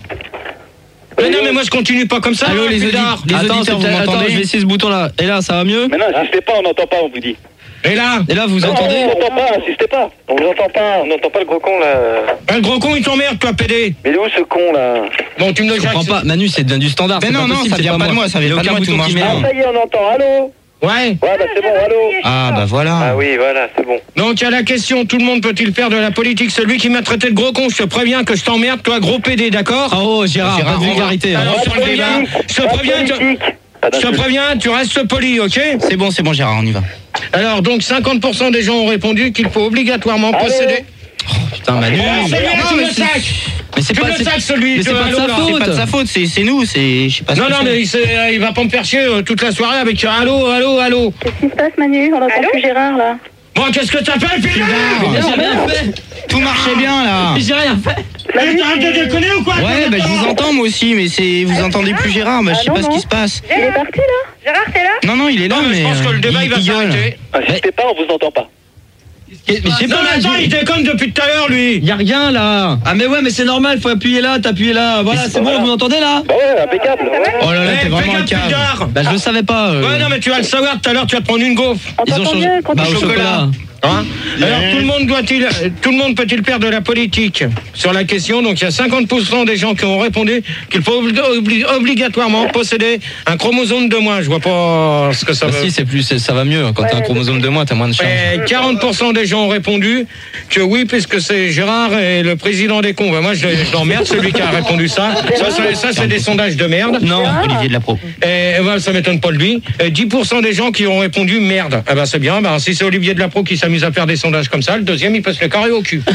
Speaker 2: Mais non, mais moi, je continue pas comme ça.
Speaker 3: Allô,
Speaker 2: hein,
Speaker 3: les, audi-
Speaker 2: Fildar.
Speaker 3: les
Speaker 8: Attends,
Speaker 3: auditeurs, vous
Speaker 8: c'est-
Speaker 3: m'entendez?
Speaker 8: attends,
Speaker 3: Je vais essayer ce bouton là. Et là, ça va mieux?
Speaker 6: Mais non, insistez pas, on n'entend pas, on vous dit.
Speaker 2: Et là?
Speaker 3: Et là, vous
Speaker 6: Non,
Speaker 3: entendez?
Speaker 6: on n'entend pas, insistez pas. On vous entend pas.
Speaker 7: On n'entend pas le gros con, là.
Speaker 2: Ben, le gros con, il t'emmerde, toi, pédé.
Speaker 6: Mais il est où ce con là?
Speaker 2: Bon, tu me le
Speaker 3: Je comprends pas. Manu, c'est du standard.
Speaker 8: Mais
Speaker 3: c'est
Speaker 8: non,
Speaker 3: pas
Speaker 8: non,
Speaker 3: possible,
Speaker 8: ça
Speaker 3: c'est
Speaker 8: vient
Speaker 3: pas
Speaker 8: pas de moi, ça vient
Speaker 3: Y a
Speaker 8: pas de
Speaker 3: aucun
Speaker 8: moi, tu
Speaker 3: bouton
Speaker 8: manges
Speaker 3: qui
Speaker 8: pas.
Speaker 3: m'énerve.
Speaker 6: Ah, ça y est, on entend. Allô?
Speaker 2: Ouais.
Speaker 6: Ouais, bah c'est bon, allô?
Speaker 8: Ah bah voilà.
Speaker 7: Ah oui, voilà, c'est bon.
Speaker 2: Donc, il y a la question, tout le monde peut-il faire de la politique? Celui qui m'a traité de gros con, je te préviens que je t'emmerde, toi, gros pédé, d'accord?
Speaker 3: Oh, Gérard,
Speaker 8: Gérard,
Speaker 3: pas de vulgarité. hein.
Speaker 2: Alors, sur le débat, je te préviens, tu- je te préviens, tu restes poli, ok?
Speaker 8: C'est bon, c'est bon, Gérard, on y va.
Speaker 2: Alors, donc, cinquante pour cent des gens ont répondu qu'il faut obligatoirement posséder...
Speaker 3: Putain, Manu.
Speaker 2: Oh, c'est lui,
Speaker 8: Non,
Speaker 2: tu
Speaker 8: mais
Speaker 2: le
Speaker 8: c'est-
Speaker 2: sacs!
Speaker 3: Mais c'est
Speaker 2: Tu
Speaker 3: pas
Speaker 2: le
Speaker 3: c'est-
Speaker 2: sacs, celui
Speaker 3: mais c'est
Speaker 2: de
Speaker 3: pas de
Speaker 2: Allô,
Speaker 3: sa
Speaker 2: là.
Speaker 3: faute.
Speaker 8: C'est pas de sa faute, c'est c'est nous, c'est je sais pas. ce
Speaker 2: Non,
Speaker 8: que
Speaker 2: non,
Speaker 8: c'est.
Speaker 2: mais il, s'est- euh, il va pas me faire chier euh, toute la soirée avec euh, allô, allô, allô.
Speaker 5: Qu'est-ce qui se passe, Manu? On n'entend plus Gérard, là.
Speaker 2: Bon, qu'est-ce que t'as fait, Fildar?
Speaker 3: Mais j'ai rien fait.
Speaker 8: Tout marchait bien là.
Speaker 3: J'ai rien fait.
Speaker 2: Mais t'arrêtes de déconner ou quoi?
Speaker 8: Ouais, bah je vous entends moi aussi, mais c'est vous entendez plus Gérard, bah je sais
Speaker 5: Ah,
Speaker 8: pas
Speaker 5: non,
Speaker 8: ce qui
Speaker 5: non.
Speaker 8: se passe.
Speaker 5: Il est parti, là? Gérard, t'es là?
Speaker 8: Non, non, il est là,
Speaker 2: Non, mais
Speaker 8: mais
Speaker 2: je pense que le
Speaker 8: euh,
Speaker 2: débat, il va
Speaker 8: gueule.
Speaker 2: s'arrêter.
Speaker 6: Insistez pas, on vous entend pas.
Speaker 3: Mais j'ai
Speaker 2: Non,
Speaker 3: pas
Speaker 2: mais attends, il déconne depuis tout à l'heure, lui.
Speaker 3: Y a rien là. Ah mais ouais, mais c'est normal, faut appuyer là, t'appuies là. Voilà, c'est bon, vous m'entendez là?
Speaker 6: Bah ouais, impeccable.
Speaker 8: Oh là là,
Speaker 2: Eh,
Speaker 8: t'es vraiment
Speaker 2: fais
Speaker 8: un
Speaker 2: gaffe,
Speaker 8: cave.
Speaker 2: Fildar.
Speaker 3: Bah je le savais pas. euh.
Speaker 2: Ouais, non, mais tu vas le savoir tout à l'heure, tu vas te prendre une gaufre.
Speaker 5: On
Speaker 3: Ils ont
Speaker 5: t'entend
Speaker 3: changé.
Speaker 5: mieux quand
Speaker 3: Bah
Speaker 5: tu
Speaker 3: au chocolat.
Speaker 2: Hein? Alors, tout le monde doit-il, tout le monde peut-il faire de la politique? Sur la question, donc il y a cinquante pour cent des gens qui ont répondu qu'il faut obli- obli- obligatoirement posséder un chromosome de moins. Je vois pas ce que ça
Speaker 3: Bah
Speaker 2: veut.
Speaker 3: si, c'est plus, c'est- ça va mieux. Quand t'as un chromosome de moins, t'as moins de chance.
Speaker 2: Et quarante pour cent des gens ont répondu que oui, puisque c'est Gérard et le président des cons. Ben moi, je, je l'emmerde, celui qui a répondu ça. Ça, c'est, ça, c'est des sondages de merde.
Speaker 3: Non.
Speaker 8: Olivier de la Pro.
Speaker 2: Et, et ben, ça m'étonne pas de lui. Et dix pour cent des gens qui ont répondu merde. Eh ben, c'est bien. Ben, si c'est Olivier de la Pro qui s'amuse à faire des sondages comme ça, le deuxième, il peut se le carrer au cul.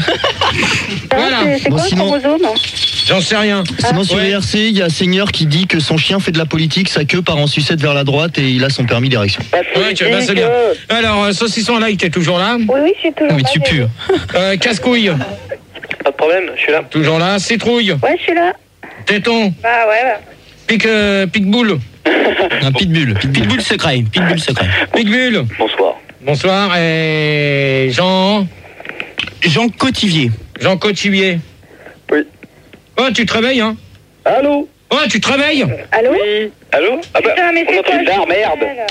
Speaker 2: Voilà.
Speaker 5: C'est c'est
Speaker 4: Bon,
Speaker 5: quoi
Speaker 4: sinon-
Speaker 5: le chromosome?
Speaker 2: J'en sais rien.
Speaker 4: Sinon, sur
Speaker 2: Ouais.
Speaker 4: I R C, il y a Seigneur qui dit que son chien fait de la politique, sa queue part en sucette vers la droite et il a son permis d'érection.
Speaker 6: Pas de
Speaker 2: Ouais, tu- ben, c'est bien. Alors, euh, saucisson là, il était toujours là.
Speaker 5: Oui, oui, je suis toujours
Speaker 3: Mais
Speaker 5: là.
Speaker 3: tu
Speaker 5: j'ai-
Speaker 3: pues.
Speaker 2: Euh, casse-couille,
Speaker 7: Pas de problème, je suis là.
Speaker 2: toujours là. Citrouille,
Speaker 5: Ouais, je suis là.
Speaker 2: téton,
Speaker 5: Bah ouais, bah.
Speaker 2: pic, euh, pitbull,
Speaker 3: Un pitbull.
Speaker 8: Pitbull secret, pitbull secret.
Speaker 2: pitbull.
Speaker 6: Bonsoir.
Speaker 2: Bonsoir. Et Jean,
Speaker 8: Jean Cotivier.
Speaker 2: Jean Cotivier.
Speaker 6: Oui.
Speaker 2: Oh, tu te réveilles, hein?
Speaker 6: Allô?
Speaker 2: Oh, tu te réveilles?
Speaker 5: Allô?
Speaker 6: Oui. Allô? Ah bah,
Speaker 5: Putain, mais
Speaker 6: on
Speaker 5: c'est
Speaker 6: entend
Speaker 5: quoi
Speaker 6: Fildar,
Speaker 5: ce
Speaker 6: merde.
Speaker 5: bordel?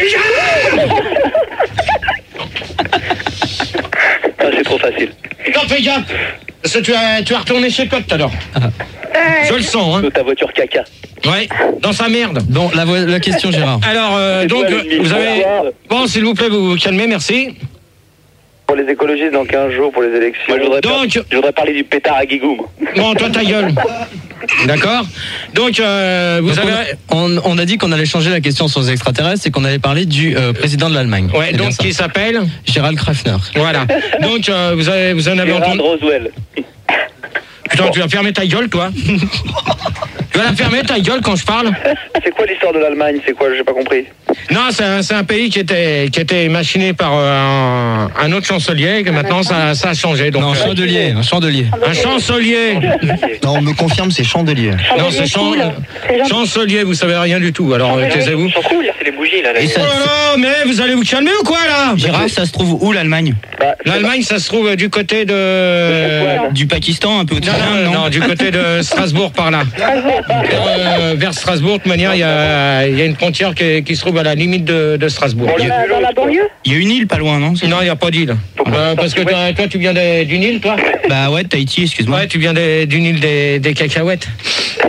Speaker 6: Ah, c'est trop facile.
Speaker 2: Non, fais gaffe. Parce que tu as, tu as retourné chez Cotte tout à l'heure.
Speaker 5: Ouais.
Speaker 2: Je le sens, hein.
Speaker 6: De ta voiture caca.
Speaker 2: Ouais, dans sa merde.
Speaker 3: Bon, la, vo- la question, Gérard.
Speaker 2: Alors, euh,
Speaker 6: C'est
Speaker 2: donc,
Speaker 6: toi,
Speaker 2: euh,
Speaker 6: l'ennemi.
Speaker 2: vous avez...
Speaker 6: Bonsoir.
Speaker 2: Bon, s'il vous plaît, vous vous calmez, merci.
Speaker 6: Pour les écologistes dans quinze jours, pour les élections. Moi, je voudrais,
Speaker 2: Donc-
Speaker 6: par- je voudrais parler du pétard à Guigou. moi.
Speaker 2: Bon, toi, ta gueule. D'accord? Donc, euh, vous
Speaker 3: Donc,
Speaker 2: avez...
Speaker 3: on, on a dit qu'on allait changer la question sur les extraterrestres et qu'on allait parler du euh, président de l'Allemagne.
Speaker 2: Ouais,
Speaker 3: C'est bien
Speaker 2: donc,
Speaker 3: ça.
Speaker 2: qui s'appelle?
Speaker 3: Gérald Krafner.
Speaker 2: Voilà. Donc, euh, vous, avez, vous en avez
Speaker 6: Gérard
Speaker 2: entendu...
Speaker 6: Roswell.
Speaker 2: Putain, tu vas fermer ta gueule, toi. Tu vas la fermer, ta gueule, quand je parle?
Speaker 6: C'est quoi l'histoire de l'Allemagne? C'est quoi? J'ai pas compris.
Speaker 2: Non, c'est un, c'est un pays qui était, qui était machiné par euh, un, un autre chancelier, et que maintenant, ça, ça a changé. Donc,
Speaker 3: Non, un
Speaker 2: euh,
Speaker 3: chandelier, un chandelier.
Speaker 2: un chancelier.
Speaker 4: Non, on me confirme, c'est chandelier.
Speaker 2: Non, c'est chan-
Speaker 5: cool. C'est gentil.
Speaker 2: chancelier, vous savez rien du tout. Alors, euh, taisez-vous.
Speaker 7: Ils sont cool, c'est les bougies là.
Speaker 8: Et
Speaker 2: Oh
Speaker 8: ça,
Speaker 2: là là, mais vous allez vous calmer ou quoi, là?
Speaker 8: Gérard, ça se trouve où l'Allemagne?
Speaker 6: Bah, je sais
Speaker 2: L'Allemagne, ça se trouve du côté de...
Speaker 8: Du Pakistan, un peu au-dessus
Speaker 2: Non,
Speaker 8: de
Speaker 2: non,
Speaker 8: l'Inde,
Speaker 2: non, du côté de Strasbourg, par là. Euh, vers Strasbourg, de manière, il y a, il y a une frontière qui, qui se trouve à la limite de, de Strasbourg.
Speaker 6: Bon,
Speaker 2: Il y a-
Speaker 5: Dans la banlieue?
Speaker 8: Il y a une île pas loin, non?
Speaker 2: Non, il n'y a pas d'île. Euh, parce que toi, toi, tu viens des- d'une île, toi?
Speaker 8: Bah ouais, Tahiti, excuse-moi.
Speaker 2: Ouais, tu viens des- d'une île des, des cacahuètes.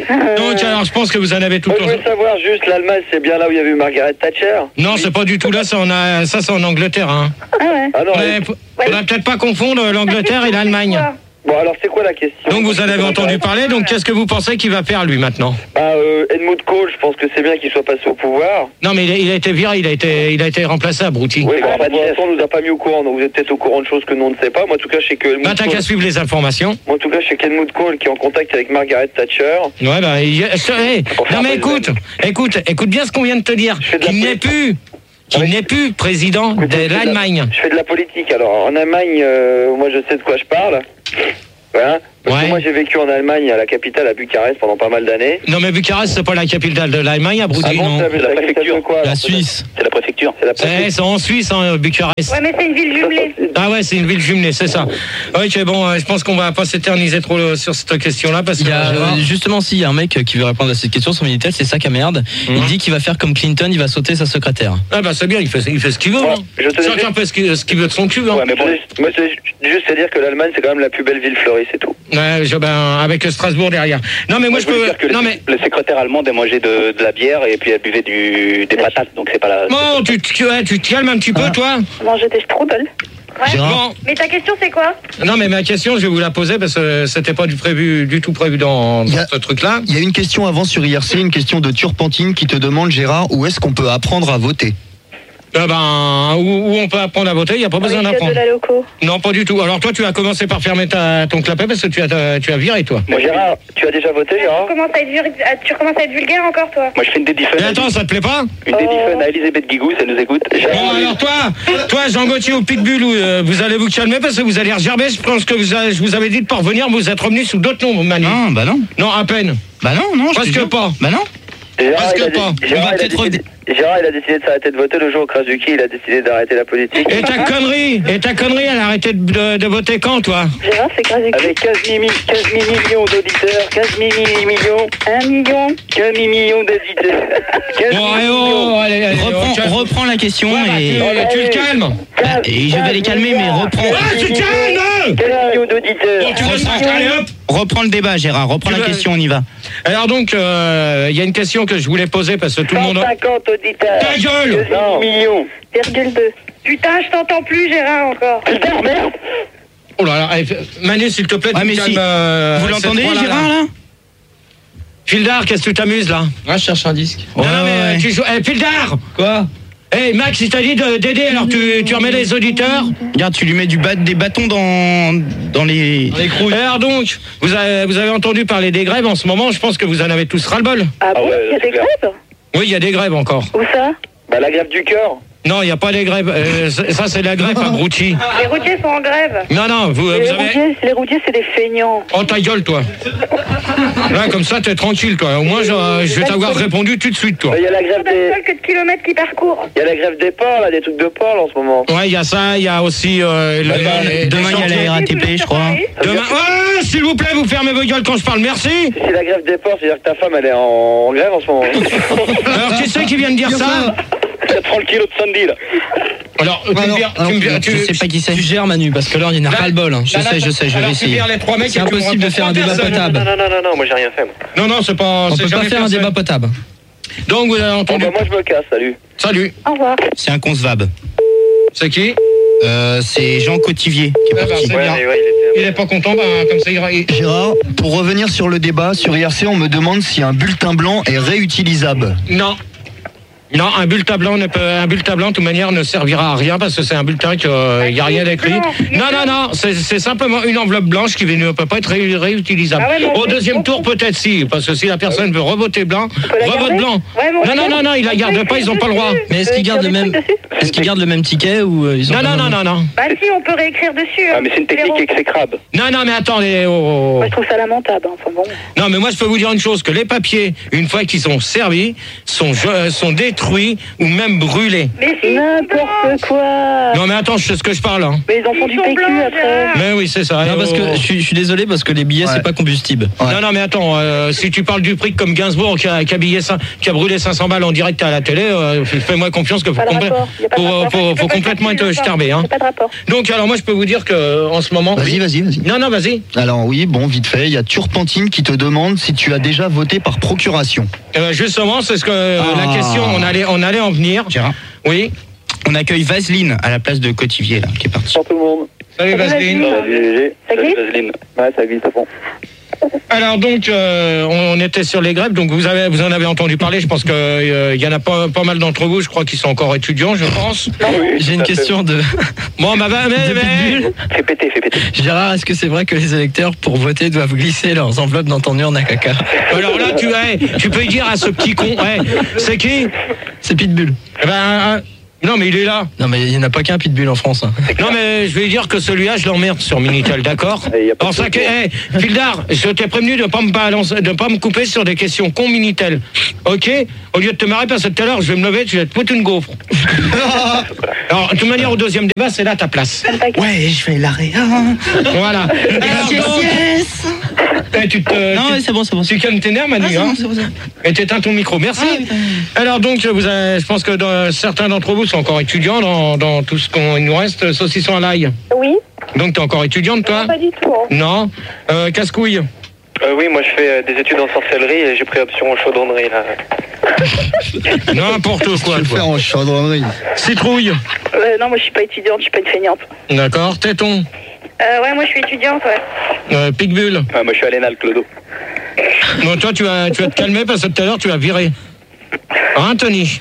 Speaker 2: Donc, alors, je pense que vous en avez tout
Speaker 6: le temps. Je veux savoir juste, l'Allemagne, c'est bien là où il y a eu Margaret Thatcher?
Speaker 2: Non, c'est pas du tout là, ça, on a, ça c'est en Angleterre. Hein.
Speaker 5: Ah ouais.
Speaker 6: Ah non,
Speaker 2: mais, ouais. On va peut-être pas confondre l'Angleterre et l'Allemagne.
Speaker 6: Bon, alors c'est quoi la question?
Speaker 2: Donc vous en avez entendu parler, donc qu'est-ce que vous pensez qu'il va faire lui maintenant?
Speaker 6: Bah, euh, Helmut Kohl, je pense que c'est bien qu'il soit passé au pouvoir.
Speaker 2: Non mais il a, il a été viré, il a été, il a été remplacé à Brouty.
Speaker 6: Oui, bah, pour l'instant on nous a pas mis au courant, donc vous êtes peut-être au courant de choses que nous on ne sait pas. Moi en tout cas je sais que Helmut
Speaker 2: Bah t'as qu'à suivre les informations.
Speaker 6: Moi en tout cas je sais qu'Helmut Kohl qui est en contact avec Margaret Thatcher.
Speaker 2: Ouais bah, il... hey, non mais écoute, écoute, écoute bien ce qu'on vient de te dire. Il n'est plus... Qui n'est plus président de l'Allemagne.
Speaker 6: Je fais de la politique alors. En Allemagne, euh, moi je sais de quoi je parle. Voilà. Parce
Speaker 2: ouais.
Speaker 6: que moi j'ai vécu en Allemagne, à la capitale, à Bucarest, pendant pas mal d'années.
Speaker 2: Non mais Bucarest, c'est pas la capitale de l'Allemagne, à Brouty,
Speaker 6: ah bon,
Speaker 2: non.
Speaker 6: C'est la, la préfecture quoi?
Speaker 3: La Suisse.
Speaker 6: C'est la préfecture. C'est la préfecture.
Speaker 2: C'est en Suisse, hein, Bucarest.
Speaker 5: Ouais mais c'est une ville jumelée.
Speaker 2: Ah ouais, c'est une ville jumelée, c'est ça. Ok, bon, euh, je pense qu'on va pas s'éterniser trop euh, sur cette question-là parce que
Speaker 3: il y a, euh, justement, s'il y a un mec qui veut répondre à cette question sur Minitel, c'est ça qui merde. Mmh. Il dit qu'il va faire comme Clinton, il va sauter sa secrétaire.
Speaker 2: Ah bah c'est bien, il fait, il fait ce qu'il veut. Ouais, hein. Chacun fait ce qu'il, ce qu'il veut de son cul. Hein.
Speaker 6: Ouais, mais bon, moi c'est juste à dire que l'Allemagne c'est quand même la plus belle ville fleurie, c'est tout.
Speaker 2: Ouais, je, ben, avec Strasbourg derrière. Non mais moi je, je peux.
Speaker 11: Dire que
Speaker 2: non
Speaker 11: le,
Speaker 2: mais
Speaker 11: le secrétaire allemande a mangé de, de la bière et puis a buvé du, des patates, donc c'est pas la.
Speaker 2: Bon, tu, tu, ouais, tu te calmes un petit peu, ah. toi.
Speaker 5: Manger des strudels. Ouais.
Speaker 2: Bon.
Speaker 5: Mais ta question c'est quoi?
Speaker 2: Non mais ma question je vais vous la poser parce que c'était pas du prévu du tout prévu dans, dans a, ce truc là.
Speaker 4: Il y a une question avant sur I R C, une question de Turpentine qui te demande Gérard où est-ce qu'on peut apprendre à voter?
Speaker 2: Eh ben, où, où on peut apprendre à voter, il n'y a pas besoin d'apprendre.
Speaker 5: De la loco.
Speaker 2: Non, pas du tout. Alors toi, tu as commencé par fermer ta, ton clapet parce que tu as, tu as viré, toi.
Speaker 6: Moi, Gérard, tu as déjà voté, Gérard?
Speaker 5: Tu commences à être, tu commences à être vulgaire encore, toi?
Speaker 11: Moi, je fais une dédiffun.
Speaker 2: Mais attends, ça te plaît pas?
Speaker 11: Une dédiffun à Elisabeth Guigou, ça nous écoute.
Speaker 2: Bon, alors toi, toi, Jean Gauthier au Pitbull, euh, vous allez vous calmer parce que vous allez regerber. Je pense que vous avez, je vous avais dit de pas revenir, vous êtes revenu sous d'autres noms, Manu.
Speaker 8: Non, bah non.
Speaker 2: Non, à peine.
Speaker 8: Bah non, non.
Speaker 2: Parce que pas.
Speaker 8: Bah non.
Speaker 6: Gérard,
Speaker 2: Parce que pas.
Speaker 6: Gérard, on va peut-être décidé, Gérard, il a décidé de s'arrêter de voter le jour où Krasuki, il a décidé d'arrêter la politique.
Speaker 2: Et ta connerie, et ta connerie, elle a arrêté de, de, de voter quand, toi?
Speaker 5: Gérard, c'est Krasuki.
Speaker 6: Avec quinze mille millions d'auditeurs, quinze mille millions,
Speaker 5: un million,
Speaker 6: quinze millions d'auditeurs.
Speaker 2: Bon, allez, oh, allez, allez,
Speaker 8: reprends,
Speaker 2: oh,
Speaker 8: reprends la question
Speaker 2: ouais, bah,
Speaker 8: et...
Speaker 2: Tu,
Speaker 6: oh,
Speaker 2: tu le calmes.
Speaker 8: Bah, et je vais les calmer, mais reprends.
Speaker 2: Ouais, tu calmes.
Speaker 6: quinze millions d'auditeurs.
Speaker 2: Bon, tu laisses allez hop.
Speaker 8: Reprends le débat, Gérard. Reprends tu la veux... question, on y va.
Speaker 2: Alors donc, il euh, y a une question que je voulais poser parce que tout le monde...
Speaker 6: cent cinquante auditeurs.
Speaker 2: Ta gueule.
Speaker 6: Non. Millions.
Speaker 5: Virgule deux. Putain, je t'entends plus, Gérard, encore.
Speaker 6: Putain, merde.
Speaker 2: Oh là là, Manu, s'il te plaît,
Speaker 8: ah,
Speaker 2: tu
Speaker 8: mais
Speaker 2: calmes,
Speaker 8: si.
Speaker 2: euh,
Speaker 8: vous l'entendez, Gérard, là, là
Speaker 2: Fildar, qu'est-ce que tu t'amuses, là?
Speaker 3: Ouais, je cherche un disque.
Speaker 2: Non,
Speaker 8: ouais,
Speaker 2: non, mais
Speaker 8: ouais.
Speaker 2: tu joues... Eh, Fildar.
Speaker 3: Quoi?
Speaker 2: Eh, hey, Max, il t'a dit d'aider, alors tu, tu remets les auditeurs?
Speaker 8: Regarde, tu lui mets du bat, des bâtons dans, dans les...
Speaker 2: Dans les couilles. Alors donc, vous avez, vous avez entendu parler des grèves en ce moment, je pense que vous en avez tous ras-le-bol.
Speaker 5: Ah bon, il ah ouais, y a des clair. grèves?
Speaker 2: Oui, il y a des grèves encore.
Speaker 5: Où ça?
Speaker 6: Bah la grève du cœur.
Speaker 2: Non, il n'y a pas des grèves. Euh, ça, c'est la grève à Brouty.
Speaker 5: Les routiers sont en grève.
Speaker 2: Non, non, vous,
Speaker 5: les,
Speaker 2: vous avez...
Speaker 5: routiers, les routiers, c'est des feignants.
Speaker 2: Oh, ta gueule, toi. Là, comme ça, t'es tranquille, toi. Au moins, je, je vais t'avoir répondu tout de suite, toi.
Speaker 6: Il y a la grève des...
Speaker 5: que de kilomètres qui parcourent.
Speaker 6: Il y a la grève des ports, là, des trucs de port, là, en ce moment.
Speaker 2: Ouais, il y a ça, il y a aussi... Euh, le,
Speaker 8: euh, demain, il y a la R A T P, je crois.
Speaker 2: Demain... Oh, s'il vous plaît, vous fermez vos gueules quand je parle, merci.
Speaker 6: Si c'est la grève des ports, c'est-à-dire que ta femme, elle est en, en grève en ce moment.
Speaker 2: Alors, qui c'est qui vient de dire ça?
Speaker 6: quatre trente kilos de Sandy, là.
Speaker 2: Alors, tu
Speaker 8: alors,
Speaker 2: me vires,
Speaker 8: alors,
Speaker 2: tu me vires, tu...
Speaker 8: je sais pas qui c'est.
Speaker 3: Tu gères, Manu, parce que là, il y en a ras le bol. Hein. Je sais, je sais, je vais essayer.
Speaker 2: C'est
Speaker 3: impossible de faire un débat potable.
Speaker 11: Non, non, non, non, non, moi j'ai rien fait. Moi.
Speaker 2: Non, non, c'est pas.
Speaker 3: On peut pas faire un débat potable.
Speaker 2: Donc, vous avez entendu.
Speaker 6: Oh, bah, moi, je me casse, salut.
Speaker 2: Salut.
Speaker 5: Au revoir.
Speaker 8: C'est un concevable.
Speaker 2: C'est qui?
Speaker 8: Euh, c'est Jean Cotivier qui est
Speaker 2: ah
Speaker 8: parti.
Speaker 2: bah, c'est bien.
Speaker 6: Ouais, ouais, il, était...
Speaker 2: il est pas content, bah, comme ça ira. Il...
Speaker 4: Gérard, pour revenir sur le débat, sur I R C, on me demande si un bulletin blanc est réutilisable.
Speaker 2: Non. Non, un bulletin blanc, ne peut, un bulletin blanc, de toute manière, ne servira à rien parce que c'est un bulletin qu'il n'y a rien d'écrit. Non, non, non, c'est, c'est simplement une enveloppe blanche qui ne peut pas être ré, réutilisable. Ah ouais, Au deuxième tour, peut-être si, parce que si la personne veut revoter blanc, revote blanc. Ouais, non, non, non, non, ils la gardent pas, ils n'ont pas le droit.
Speaker 3: Mais est-ce qu'ils gardent le même, est-ce qu'ils gardent le même ticket ou ils ont
Speaker 2: Non, non, non, non, non.
Speaker 5: Bah si, on peut réécrire dessus.
Speaker 11: Ah, mais c'est une technique exécrable.
Speaker 2: Non, non, mais attendez. Oh.
Speaker 5: Moi, je trouve ça lamentable. Enfin bon.
Speaker 2: Non, mais moi, je peux vous dire une chose, que les papiers, une fois qu'ils sont servis, sont, sont détruits. détruit ou même brûlé.
Speaker 10: Mais c'est n'importe quoi.
Speaker 2: Non mais attends, je sais ce que je parle. Hein.
Speaker 10: Mais ils en font du P Q après.
Speaker 2: Mais oui, c'est ça.
Speaker 3: Non, parce que je suis, je suis désolé parce que les billets, ouais. c'est pas combustible.
Speaker 2: Ouais. Non, non, mais attends, euh, si tu parles du prix comme Gainsbourg qui a, qui a, billé, qui a brûlé cinq cents balles en direct à la télé, euh, fais-moi confiance que faut, complè faut, faut, faut complètement être starbé. Hein.
Speaker 10: Pas de rapport.
Speaker 2: Donc alors moi je peux vous dire que en ce moment.
Speaker 4: Vas-y, vas-y, vas-y.
Speaker 2: Non, non, vas-y.
Speaker 4: Alors oui, bon, vite fait, il y a Turpentine qui te demande si tu as déjà voté par procuration.
Speaker 2: Euh, justement, c'est ce que ah. la question, on allait, on allait en venir.
Speaker 8: Gérard.
Speaker 2: Oui.
Speaker 8: On accueille Vaseline à la place de Cotivier là, qui est parti.
Speaker 6: Bonjour tout le monde.
Speaker 2: Salut Vaseline.
Speaker 6: Salut Vaseline. Ouais, ça glisse à fond.
Speaker 2: Alors donc, euh, on était sur les grèves, donc vous avez, vous en avez entendu parler. Je pense qu'il euh, y en a pas, pas mal d'entre vous. Je crois qu'ils sont encore étudiants, je pense.
Speaker 3: Oui, j'ai une question de.
Speaker 2: Bon, bah, bah mais, mais...
Speaker 11: Fais péter, fais péter.
Speaker 3: Gérard, est-ce que c'est vrai que les électeurs pour voter doivent glisser leurs enveloppes dans ton urne à caca?
Speaker 2: Alors là, tu, hey, tu peux dire à ce petit con, hey, c'est qui?
Speaker 3: C'est Pitbull.
Speaker 2: Eh ben, non, mais il est là.
Speaker 3: Non, mais il n'y en a pas qu'un Pitbull en France. Hein.
Speaker 2: Non, mais je vais dire que celui-là, je l'emmerde sur Minitel, d'accord? Alors ça que, hey, Fildar, je t'ai prévenu de ne pas me balancer, de pas me couper sur des questions con Minitel. Ok? Au lieu de te marrer, parce que tout à l'heure, je vais me lever, tu vas te foutre une gaufre. Alors, de toute manière, au deuxième débat, c'est là ta place.
Speaker 8: Ouais, je vais l'arrêter.
Speaker 2: Voilà. Alors,
Speaker 8: yes,
Speaker 2: donc,
Speaker 8: yes.
Speaker 2: Eh, tu te,
Speaker 8: non,
Speaker 2: tu,
Speaker 8: c'est bon, c'est bon.
Speaker 2: Tu calmes tes nerfs, Manu, ah,
Speaker 8: hein?
Speaker 2: Bon, c'est bon, c'est bon. Et t'éteins ton micro, merci. Ah, oui, alors donc, vous avez, je pense que dans, certains d'entre vous sont encore étudiants dans, dans tout ce qu'on nous reste, saucisson à l'ail.
Speaker 5: Oui.
Speaker 2: Donc t'es encore étudiante, toi?
Speaker 5: Non, pas du tout. Hein.
Speaker 2: Non. Euh, casse-couille.
Speaker 7: Euh, oui, moi je fais euh, des études en sorcellerie et j'ai pris option en chaudronnerie là.
Speaker 2: N'importe quoi.
Speaker 4: Tu faire en chaudronnerie.
Speaker 2: Citrouille.
Speaker 10: Euh, non, moi je suis pas étudiante, je suis pas une feignante.
Speaker 2: D'accord. Téton.
Speaker 5: Euh, ouais, moi je suis étudiante, ouais.
Speaker 2: Euh, Picbulle.
Speaker 11: Ah, moi je suis à l'E N A L, Clodo.
Speaker 2: Non, toi tu vas, tu vas te calmer parce que tout à l'heure tu vas virer. Hein, Tony?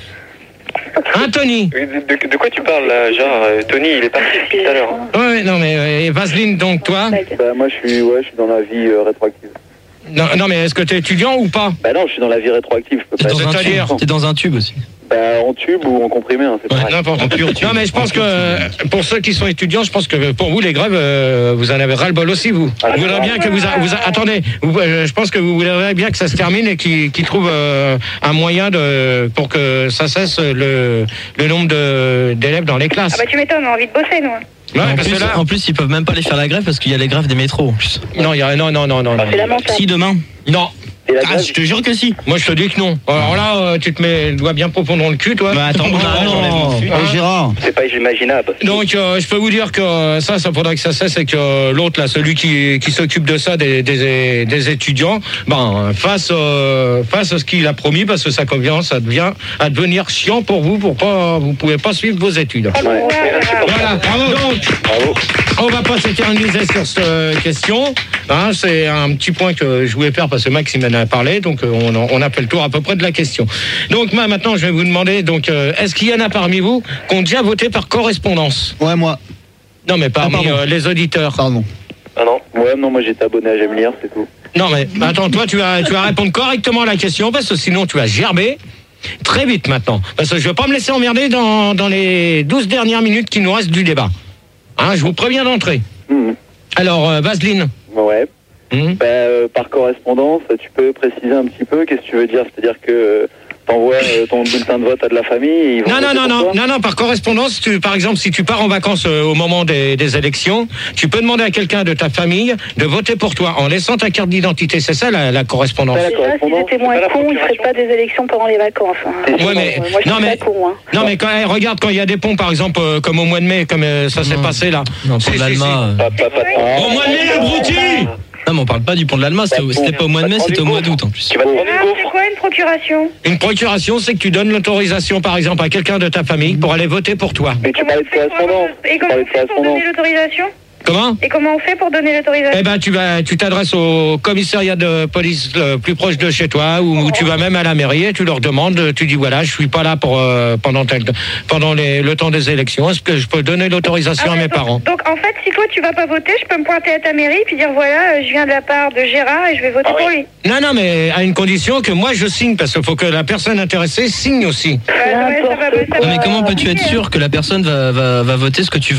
Speaker 2: Hein, Tony?
Speaker 7: De, de, de quoi tu parles là, genre euh, Tony, il est parti depuis tout à l'heure.
Speaker 2: Ouais, non mais euh, Vaseline, donc toi?
Speaker 6: Bah moi je suis, ouais, je suis dans la vie euh, rétroactive.
Speaker 2: Non, non mais est-ce que t'es étudiant ou pas?
Speaker 6: Bah non, je suis dans la vie rétroactive. Je peux
Speaker 3: T'es
Speaker 6: pas
Speaker 3: dans, un tube. T'es dans un tube aussi.
Speaker 6: Bah en tube ou en comprimé, hein, c'est
Speaker 2: ouais, n'importe. Non mais je pense que pour ceux qui sont étudiants, je pense que pour vous les grèves, euh, vous en avez ras-le-bol aussi vous. Ah, vous voudrez bien que vous, a, vous a, attendez, vous, euh, je pense que vous voudrez bien que ça se termine et qu'ils qu'ils trouvent euh, un moyen de pour que ça cesse le, le nombre de d'élèves dans les classes.
Speaker 5: Ah bah tu m'étonnes, on a envie de bosser nous.
Speaker 2: Ouais,
Speaker 3: en,
Speaker 2: parce
Speaker 3: plus,
Speaker 2: que là...
Speaker 3: en plus, ils peuvent même pas aller faire la grève parce qu'il y a les grèves des métros en plus.
Speaker 2: Non, il y a non non non non.
Speaker 5: C'est lamentable.
Speaker 8: Si demain.
Speaker 2: Non.
Speaker 8: Ah, je te jure que si.
Speaker 2: Moi je te dis que non. Alors là, euh, tu te mets le doigt bien profond dans le cul, toi.
Speaker 8: Bah attends,
Speaker 2: ah,
Speaker 8: non,
Speaker 2: non.
Speaker 8: non.
Speaker 2: Hein,
Speaker 4: Gérard.
Speaker 11: C'est pas imaginable.
Speaker 2: Donc euh, je peux vous dire que euh, ça, ça faudrait que ça cesse et que euh, l'autre là, celui qui, qui s'occupe de ça des, des, des étudiants, ben fasse euh, fasse ce qu'il a promis parce que ça commence à devient à devenir chiant pour vous, pour pas vous pouvez pas suivre vos études.
Speaker 5: Ouais.
Speaker 2: Voilà. Bravo. Donc,
Speaker 11: bravo.
Speaker 2: On va pas s'éterniser sur cette question. Hein, c'est un petit point que je voulais faire parce que Maxime en a parlé, donc euh, on, on a fait le tour à peu près de la question. Donc moi, maintenant, je vais vous demander, donc, euh, est-ce qu'il y en a parmi vous qui ont déjà voté par correspondance?
Speaker 4: Ouais, moi.
Speaker 2: Non, mais parmi ah, euh, les auditeurs.
Speaker 4: Pardon.
Speaker 6: Ah non. Ouais, non, moi j'étais abonné à J'aime lire, c'est tout.
Speaker 2: Non, mais attends, toi, tu vas, tu vas répondre correctement à la question parce que sinon, tu vas gerber. Très vite maintenant. Parce que je ne vais pas me laisser emmerder dans, dans les douze dernières minutes qui nous restent du débat. Hein, je vous préviens d'entrer. Mmh. Alors, euh, Vaseline.
Speaker 6: Ouais. Mmh. Bah, euh, par correspondance, tu peux préciser un petit peu qu'est-ce que tu veux dire? C'est-à-dire que euh, t'envoies euh, ton bulletin de vote à de la famille et ils vont
Speaker 2: Non, non, non, non,
Speaker 6: toi
Speaker 2: non, non, par correspondance, tu, par exemple, si tu pars en vacances euh, au moment des, des élections, tu peux demander à quelqu'un de ta famille de voter pour toi en laissant ta carte d'identité. C'est ça la, la correspondance.
Speaker 5: Déjà, s'ils étaient moins cons, ils ne feraient pas des élections pendant les vacances. Hein.
Speaker 2: Ouais, mais,
Speaker 5: moi, je
Speaker 2: non,
Speaker 5: suis
Speaker 2: mais,
Speaker 5: pas con, hein.
Speaker 2: non, mais quand, hey, regarde, quand il y a des ponts, par exemple, euh, comme au mois de mai, comme euh, ça s'est passé là.
Speaker 3: Non, pour
Speaker 2: si,
Speaker 3: l'Alma.
Speaker 2: Si, si. Au mois de mai, abruti!
Speaker 3: Non, mais on parle pas du pont de l'Alma, c'était, c'était pas au mois de mai, c'était au mois d'août en plus.
Speaker 5: Ah, c'est quoi une procuration?
Speaker 2: Une procuration, c'est que tu donnes l'autorisation, par exemple, à quelqu'un de ta famille pour aller voter pour toi.
Speaker 6: Mais tu parlais de correspondance.
Speaker 5: Et comment on fait pour donner l'autorisation?
Speaker 2: Comment?
Speaker 5: Et comment on fait pour donner l'autorisation?
Speaker 2: Eh ben, tu vas, tu t'adresses au commissariat de police le plus proche de chez toi, ou oh. tu vas même à la mairie et tu leur demandes, tu dis voilà, je suis pas là pour euh, pendant tel, pendant les, le temps des élections. Est-ce que je peux donner l'autorisation ah ouais, à mes
Speaker 5: donc,
Speaker 2: parents?
Speaker 5: Donc en fait, si toi tu vas pas voter, je peux me pointer à ta mairie puis dire voilà, je viens de la part de Gérard et je vais voter ah, pour oui. lui.
Speaker 2: Non, non, mais à une condition que moi je signe, parce qu'il faut que la personne intéressée signe aussi.
Speaker 5: Bah, ouais, ça va, ça
Speaker 3: non, mais comment peux-tu être sûr que la personne va, va, va voter ce que tu veux?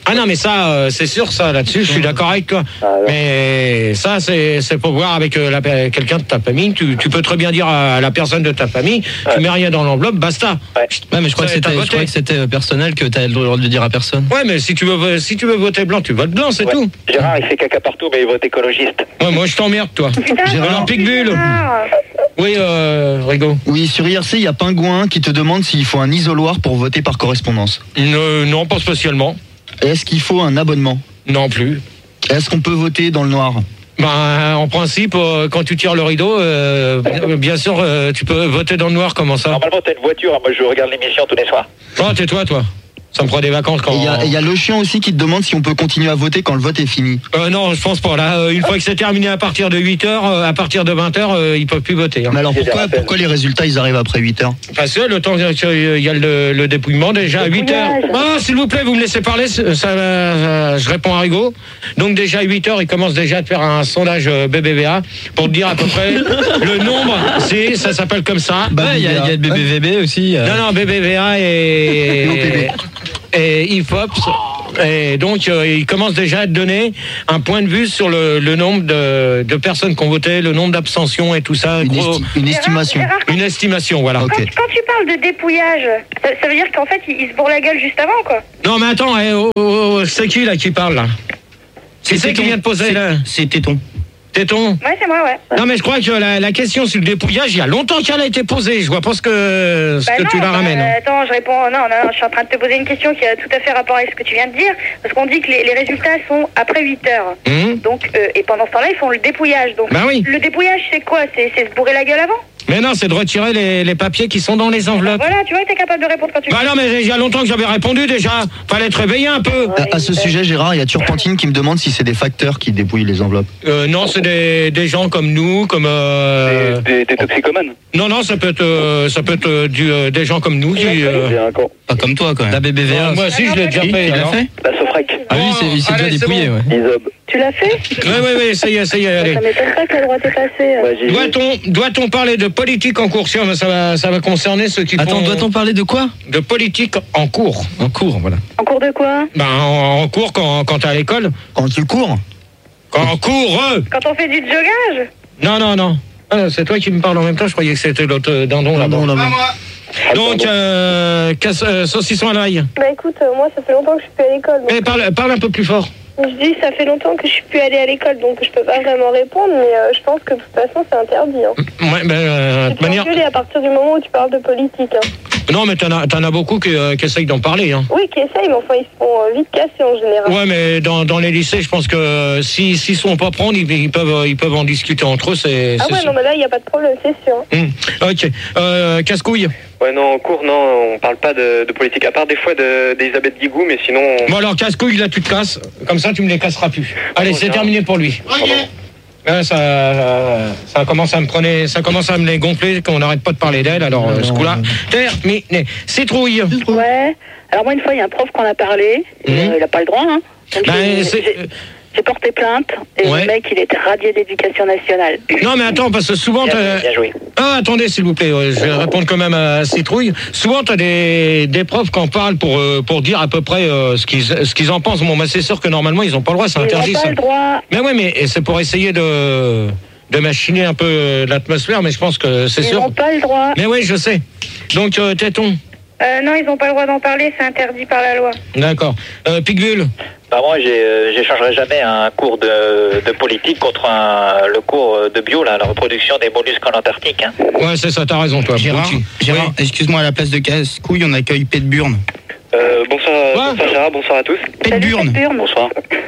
Speaker 2: Ah non, mais ça, euh, c'est sûr, ça, là-dessus, je suis d'accord avec toi. Ah, mais ça, c'est, c'est pour voir avec euh, la, quelqu'un de ta famille. Tu, tu peux très bien dire à la personne de ta famille, ouais. tu mets rien dans l'enveloppe, basta.
Speaker 3: Ouais, ouais mais je crois, que c'était, je crois que c'était personnel, que tu as le droit de le dire à personne.
Speaker 2: Ouais, mais si tu veux, si tu veux voter blanc, tu votes blanc, c'est ouais. tout.
Speaker 11: Gérard, il fait caca partout, mais il vote écologiste.
Speaker 2: Ouais, moi, je t'emmerde, toi. Gérard Picbulle. Oui, euh, Rigaud.
Speaker 4: Oui, sur I R C, il y a Pingouin qui te demande s'il faut un isoloir pour voter par correspondance.
Speaker 2: Euh, non, pas spécialement.
Speaker 4: Est-ce qu'il faut un abonnement?
Speaker 2: Non plus.
Speaker 4: Est-ce qu'on peut voter dans le noir?
Speaker 2: Ben, en principe, euh, quand tu tires le rideau, euh, bien sûr, euh, tu peux voter dans le noir, comment ça?
Speaker 11: Normalement, t'as une voiture, moi je regarde l'émission tous les soirs.
Speaker 2: Oh, tais-toi, toi. Ça me prend des vacances quand...
Speaker 4: Il y, y a le chien aussi qui te demande si on peut continuer à voter quand le vote est fini.
Speaker 2: Euh, non, je pense pas. Là, euh, une fois que c'est terminé à partir de huit heures, euh, à partir de vingt heures, euh, ils peuvent plus voter. Hein.
Speaker 4: Mais alors pourquoi, pourquoi les résultats ils arrivent après huit heures?
Speaker 2: Parce que le temps qu'il y a le, le dépouillement déjà à huit heures. Ah, s'il vous plaît, vous me laissez parler. Ça, ça, ça, je réponds à Rigaud. Donc déjà à huit heures, ils commencent déjà à te faire un sondage B B V A pour te dire à peu près le nombre. C'est, ça s'appelle comme ça.
Speaker 3: Il bah, y, y a le B B V B aussi. Euh...
Speaker 2: Non, non, B B V A et... et I F O P S, et donc euh, ils commencent déjà à te donner un point de vue sur le, le nombre de, de personnes qui ont voté, le nombre d'abstentions et tout ça.
Speaker 4: Une, gros, esti- une estimation.
Speaker 5: Gérard,
Speaker 2: une estimation, voilà.
Speaker 5: Quand,
Speaker 2: Okay.
Speaker 5: quand tu parles de dépouillage, ça, ça veut dire qu'en fait ils, ils se bourrent la gueule juste avant, quoi.
Speaker 2: Non mais attends, eh, oh, oh, c'est qui là qui parle là? C'est qui qui vient de poser là?
Speaker 8: C'est Téton.
Speaker 2: Téton?
Speaker 5: Ouais, c'est moi, ouais.
Speaker 2: Non, mais je crois que la, la question sur le dépouillage, il y a longtemps qu'elle a été posée. Je vois pas ce que, ce
Speaker 5: bah
Speaker 2: que
Speaker 5: non,
Speaker 2: tu la
Speaker 5: bah,
Speaker 2: ramènes.
Speaker 5: Attends, je réponds. Non, non, non, je suis en train de te poser une question qui a tout à fait rapport avec ce que tu viens de dire. Parce qu'on dit que les, les résultats sont après huit heures. Mmh. Donc, euh, et pendant ce temps-là, ils font le dépouillage. Donc,
Speaker 2: bah oui.
Speaker 5: Le dépouillage, c'est quoi? c'est, c'est se bourrer la gueule avant?
Speaker 2: Mais non, c'est de retirer les, les papiers qui sont dans les enveloppes.
Speaker 5: Bah voilà, tu vois, t'es capable de répondre quand tu veux.
Speaker 2: Bah non, mais il y a longtemps que j'avais répondu déjà. Fallait te réveiller un peu.
Speaker 4: Ouais, à, à ce sujet, Gérard, il y a Turpentine qui me demande si c'est des facteurs qui dépouillent les enveloppes.
Speaker 2: Euh, non, c'est des, des gens comme nous, comme... Euh...
Speaker 11: Des, des, des toxicomanes.
Speaker 2: Non, non, ça peut être, euh, ça peut être euh, du, euh, des gens comme nous. Qui, euh...
Speaker 8: Pas comme toi, quand même.
Speaker 3: La B B V A.
Speaker 2: Non, moi aussi, je l'ai déjà fait.
Speaker 3: Tu l'as fait?
Speaker 11: La Sofrec.
Speaker 3: Ah oui, c'est, il s'est déjà dépouillé, ouais.
Speaker 11: Isob.
Speaker 5: Tu l'as fait?
Speaker 2: Oui, oui, oui, ça y est, ça y est, allez.
Speaker 5: Ça m'étonne pas que la droite est passée.
Speaker 11: Ouais,
Speaker 2: doit-on, doit-on parler de politique en cours? Ça va, ça va concerner ceux qui
Speaker 3: Attends,
Speaker 2: font...
Speaker 3: doit-on parler de quoi?
Speaker 2: De politique en cours.
Speaker 3: En cours, voilà.
Speaker 5: En cours de quoi?
Speaker 2: Ben, en, en cours quand, quand t'es à l'école.
Speaker 4: Quand tu cours?
Speaker 2: Quand on court, euh...
Speaker 5: Quand on fait du jogage?
Speaker 2: Non, non, non. Ah, c'est toi qui me parles en même temps, je croyais que c'était l'autre euh, dindon là-bas.
Speaker 4: Non, non, non.
Speaker 2: Donc, euh, casse, euh, saucisson à l'ail.
Speaker 5: Bah écoute, euh, moi ça fait longtemps que je suis plus à l'école. Donc...
Speaker 2: Mais parle, parle un peu plus fort.
Speaker 5: Je dis, ça fait longtemps que je suis plus allée à l'école, donc je peux pas vraiment répondre, mais euh, je pense que de toute façon c'est interdit. Hein.
Speaker 2: Ouais, ben, euh, de
Speaker 5: tu peux
Speaker 2: manière...
Speaker 5: engueuler à partir du moment où tu parles de politique. Hein.
Speaker 2: Non, mais t'en as, t'en as beaucoup qui, euh, qui essayent d'en parler. Hein.
Speaker 5: Oui, qui essayent, mais enfin ils se font euh, vite casser en général.
Speaker 2: Ouais, mais dans, dans les lycées, je pense que euh, si, s'ils sont pas prendre, ils, ils, peuvent, ils peuvent en discuter entre eux. C'est,
Speaker 5: ah
Speaker 2: c'est
Speaker 5: ouais,
Speaker 2: sûr.
Speaker 5: non, mais là il n'y a pas de problème, c'est sûr.
Speaker 2: Mmh. Ok. Euh, casse-couille.
Speaker 7: Ouais, non, en cours, non, on parle pas de, de politique, à part des fois de, d'Elisabeth Guigou, mais sinon... On...
Speaker 2: Bon alors, casse-couille, là tu te casses, comme ça tu me les casseras plus. Allez, c'est terminé pour lui. Là, ça, ça commence à me prendre, ça commence à me les gonfler, qu'on n'arrête pas de parler d'elle, alors euh, ce coup-là, terminé. Citrouille.
Speaker 10: Ouais, alors moi une fois, il y a un prof qu'on a parlé, mmh. euh, il n'a pas le droit, hein. Donc,
Speaker 2: ben,
Speaker 10: j'ai,
Speaker 2: c'est...
Speaker 10: j'ai, j'ai porté plainte, et ouais. Le mec, il était radié d'éducation nationale.
Speaker 2: Non mais attends, parce que souvent...
Speaker 11: Bien, bien joué.
Speaker 2: Ah, attendez, s'il vous plaît, je vais répondre quand même à Citrouille. Souvent, tu as des, des profs qui en parlent pour, pour dire à peu près euh, ce, qu'ils, ce qu'ils en pensent. Bon, moi, c'est sûr que normalement, ils n'ont pas le droit, c'est interdit.
Speaker 10: Ils n'ont pas
Speaker 2: ça.
Speaker 10: le droit.
Speaker 2: Mais oui, mais c'est pour essayer de, de machiner un peu l'atmosphère, mais je pense que c'est
Speaker 10: ils
Speaker 2: sûr.
Speaker 10: Ils n'ont pas le droit.
Speaker 2: Mais oui, je sais. Donc, euh, Téton.
Speaker 5: Euh, non, ils n'ont pas le droit d'en parler, c'est interdit par la loi.
Speaker 2: D'accord. Euh, Picbulle.
Speaker 11: Bah moi, j'ai, euh, j'échangerai jamais un cours de, de politique contre un, le cours de bio, là, la reproduction des mollusques en Antarctique. Hein.
Speaker 2: Ouais, c'est ça, t'as raison, toi.
Speaker 8: Gérard, Gérard oui. Excuse-moi, à la place de casse-couille, on accueille Pète-Burne.
Speaker 7: Euh, bonsoir, ouais. bonsoir Gérard, bonsoir à tous.
Speaker 8: Pète-Burne.
Speaker 7: Bonsoir.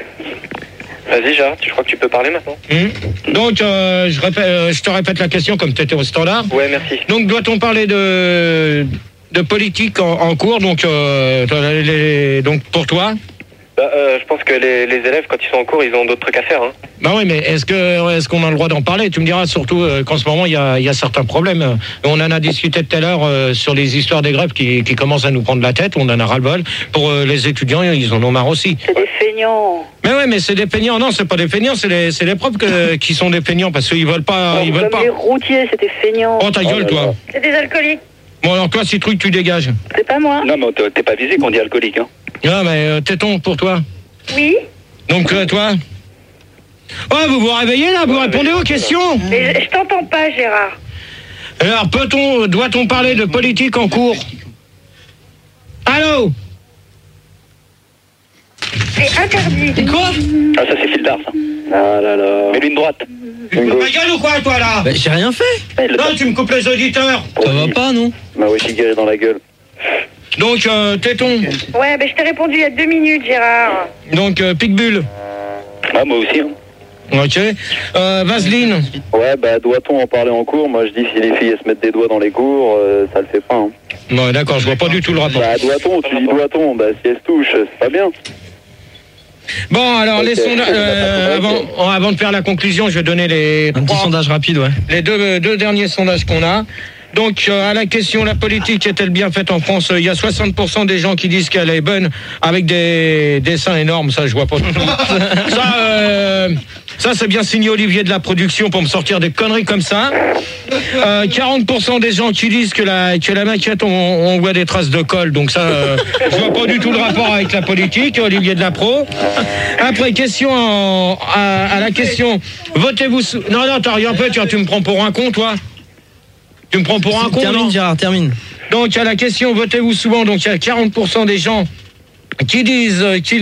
Speaker 7: Vas-y, Gérard, je crois que tu peux parler maintenant.
Speaker 2: Mmh. Donc, euh, je, répète, euh, je te répète la question comme tu étais au standard.
Speaker 7: Ouais, merci.
Speaker 2: Donc, doit-on parler de, de politique en, en cours, donc, euh, les, donc pour toi?
Speaker 7: Bah, euh, je pense que les, les élèves, quand ils sont en cours, ils ont d'autres trucs à faire. Hein.
Speaker 2: Bah oui, mais est-ce que est-ce qu'on a le droit d'en parler? Tu me diras surtout euh, qu'en ce moment, il y a, y a certains problèmes. On en a discuté tout à l'heure euh, sur les histoires des grèves qui, qui commencent à nous prendre la tête. On en a ras-le-bol. Pour euh, les étudiants, ils en ont marre aussi.
Speaker 10: C'est des feignants.
Speaker 2: Mais ouais, mais c'est des feignants. Non, c'est pas des feignants, c'est les, c'est les profs que, qui sont des feignants parce qu'ils veulent pas...
Speaker 10: Non,
Speaker 2: ils veulent
Speaker 10: comme
Speaker 2: pas.
Speaker 10: les routiers, c'est des feignants.
Speaker 2: Oh, ta gueule, toi.
Speaker 5: C'est des alcooliques.
Speaker 2: Bon, alors toi, Citrouille, tu dégages.
Speaker 5: C'est pas moi.
Speaker 12: Non, mais t'es pas visé qu'on dit alcoolique, hein.
Speaker 2: Non, mais euh, Téton, pour toi.
Speaker 5: Oui.
Speaker 2: Donc, euh, toi. Oh, vous vous réveillez là, vous répondez aux questions.
Speaker 5: Mais je, je t'entends pas, Gérard.
Speaker 2: Alors, peut-on, doit-on parler de politique en cours? Allô?
Speaker 5: C'est interdit.
Speaker 2: Quoi?
Speaker 12: Ah, ça c'est fil d'art, ça. Ah là là. Mets-lui une droite.
Speaker 2: Tu me coupes ma gueule ou quoi, toi, là?
Speaker 3: Bah, j'ai rien fait.
Speaker 2: Non, tu me coupes les auditeurs.
Speaker 3: Ça va pas, non?
Speaker 12: Bah oui, cigare dans la gueule.
Speaker 2: Donc, euh, Téton.
Speaker 5: Ouais, bah je t'ai répondu il y a deux minutes, Gérard.
Speaker 2: Donc, euh, Picbull.
Speaker 12: Ah, moi aussi, hein.
Speaker 2: Ok. Euh, Vaseline.
Speaker 12: Ouais, bah doit-on en parler en cours? Moi je dis si les filles elles se mettent des doigts dans les cours, euh, ça le fait pas. Hein.
Speaker 2: Bon, d'accord, je vois pas du tout le rapport.
Speaker 12: Bah doit-on, tu dis doit-on, bah si elles se touchent, c'est pas bien.
Speaker 2: Bon, alors
Speaker 12: okay.
Speaker 2: les sondages. Euh, avant, avant de faire la conclusion, je vais donner les.
Speaker 3: Un petit sondage rapide, ouais.
Speaker 2: Les deux, deux derniers sondages qu'on a. Donc, euh, à la question, la politique est-elle bien faite en France? Il y a soixante pour cent des gens qui disent qu'elle est bonne, avec des dessins énormes, ça, je vois pas. ça, euh, ça c'est bien signé Olivier de la production pour me sortir des conneries comme ça. Euh, quarante pour cent des gens qui disent que la, que la maquette, on, on voit des traces de colle, donc ça, euh, je vois pas du tout le rapport avec la politique, Olivier de la pro. Après, question en, à, à la question, votez-vous sous... Non, non, t'as rien fait, tu, tu me prends pour un con, toi? Tu me prends pour un con?
Speaker 3: Termine, Gérard, termine.
Speaker 2: Donc, à la question, votez-vous souvent? Donc, il y a quarante pour cent des gens qui disent qu'ils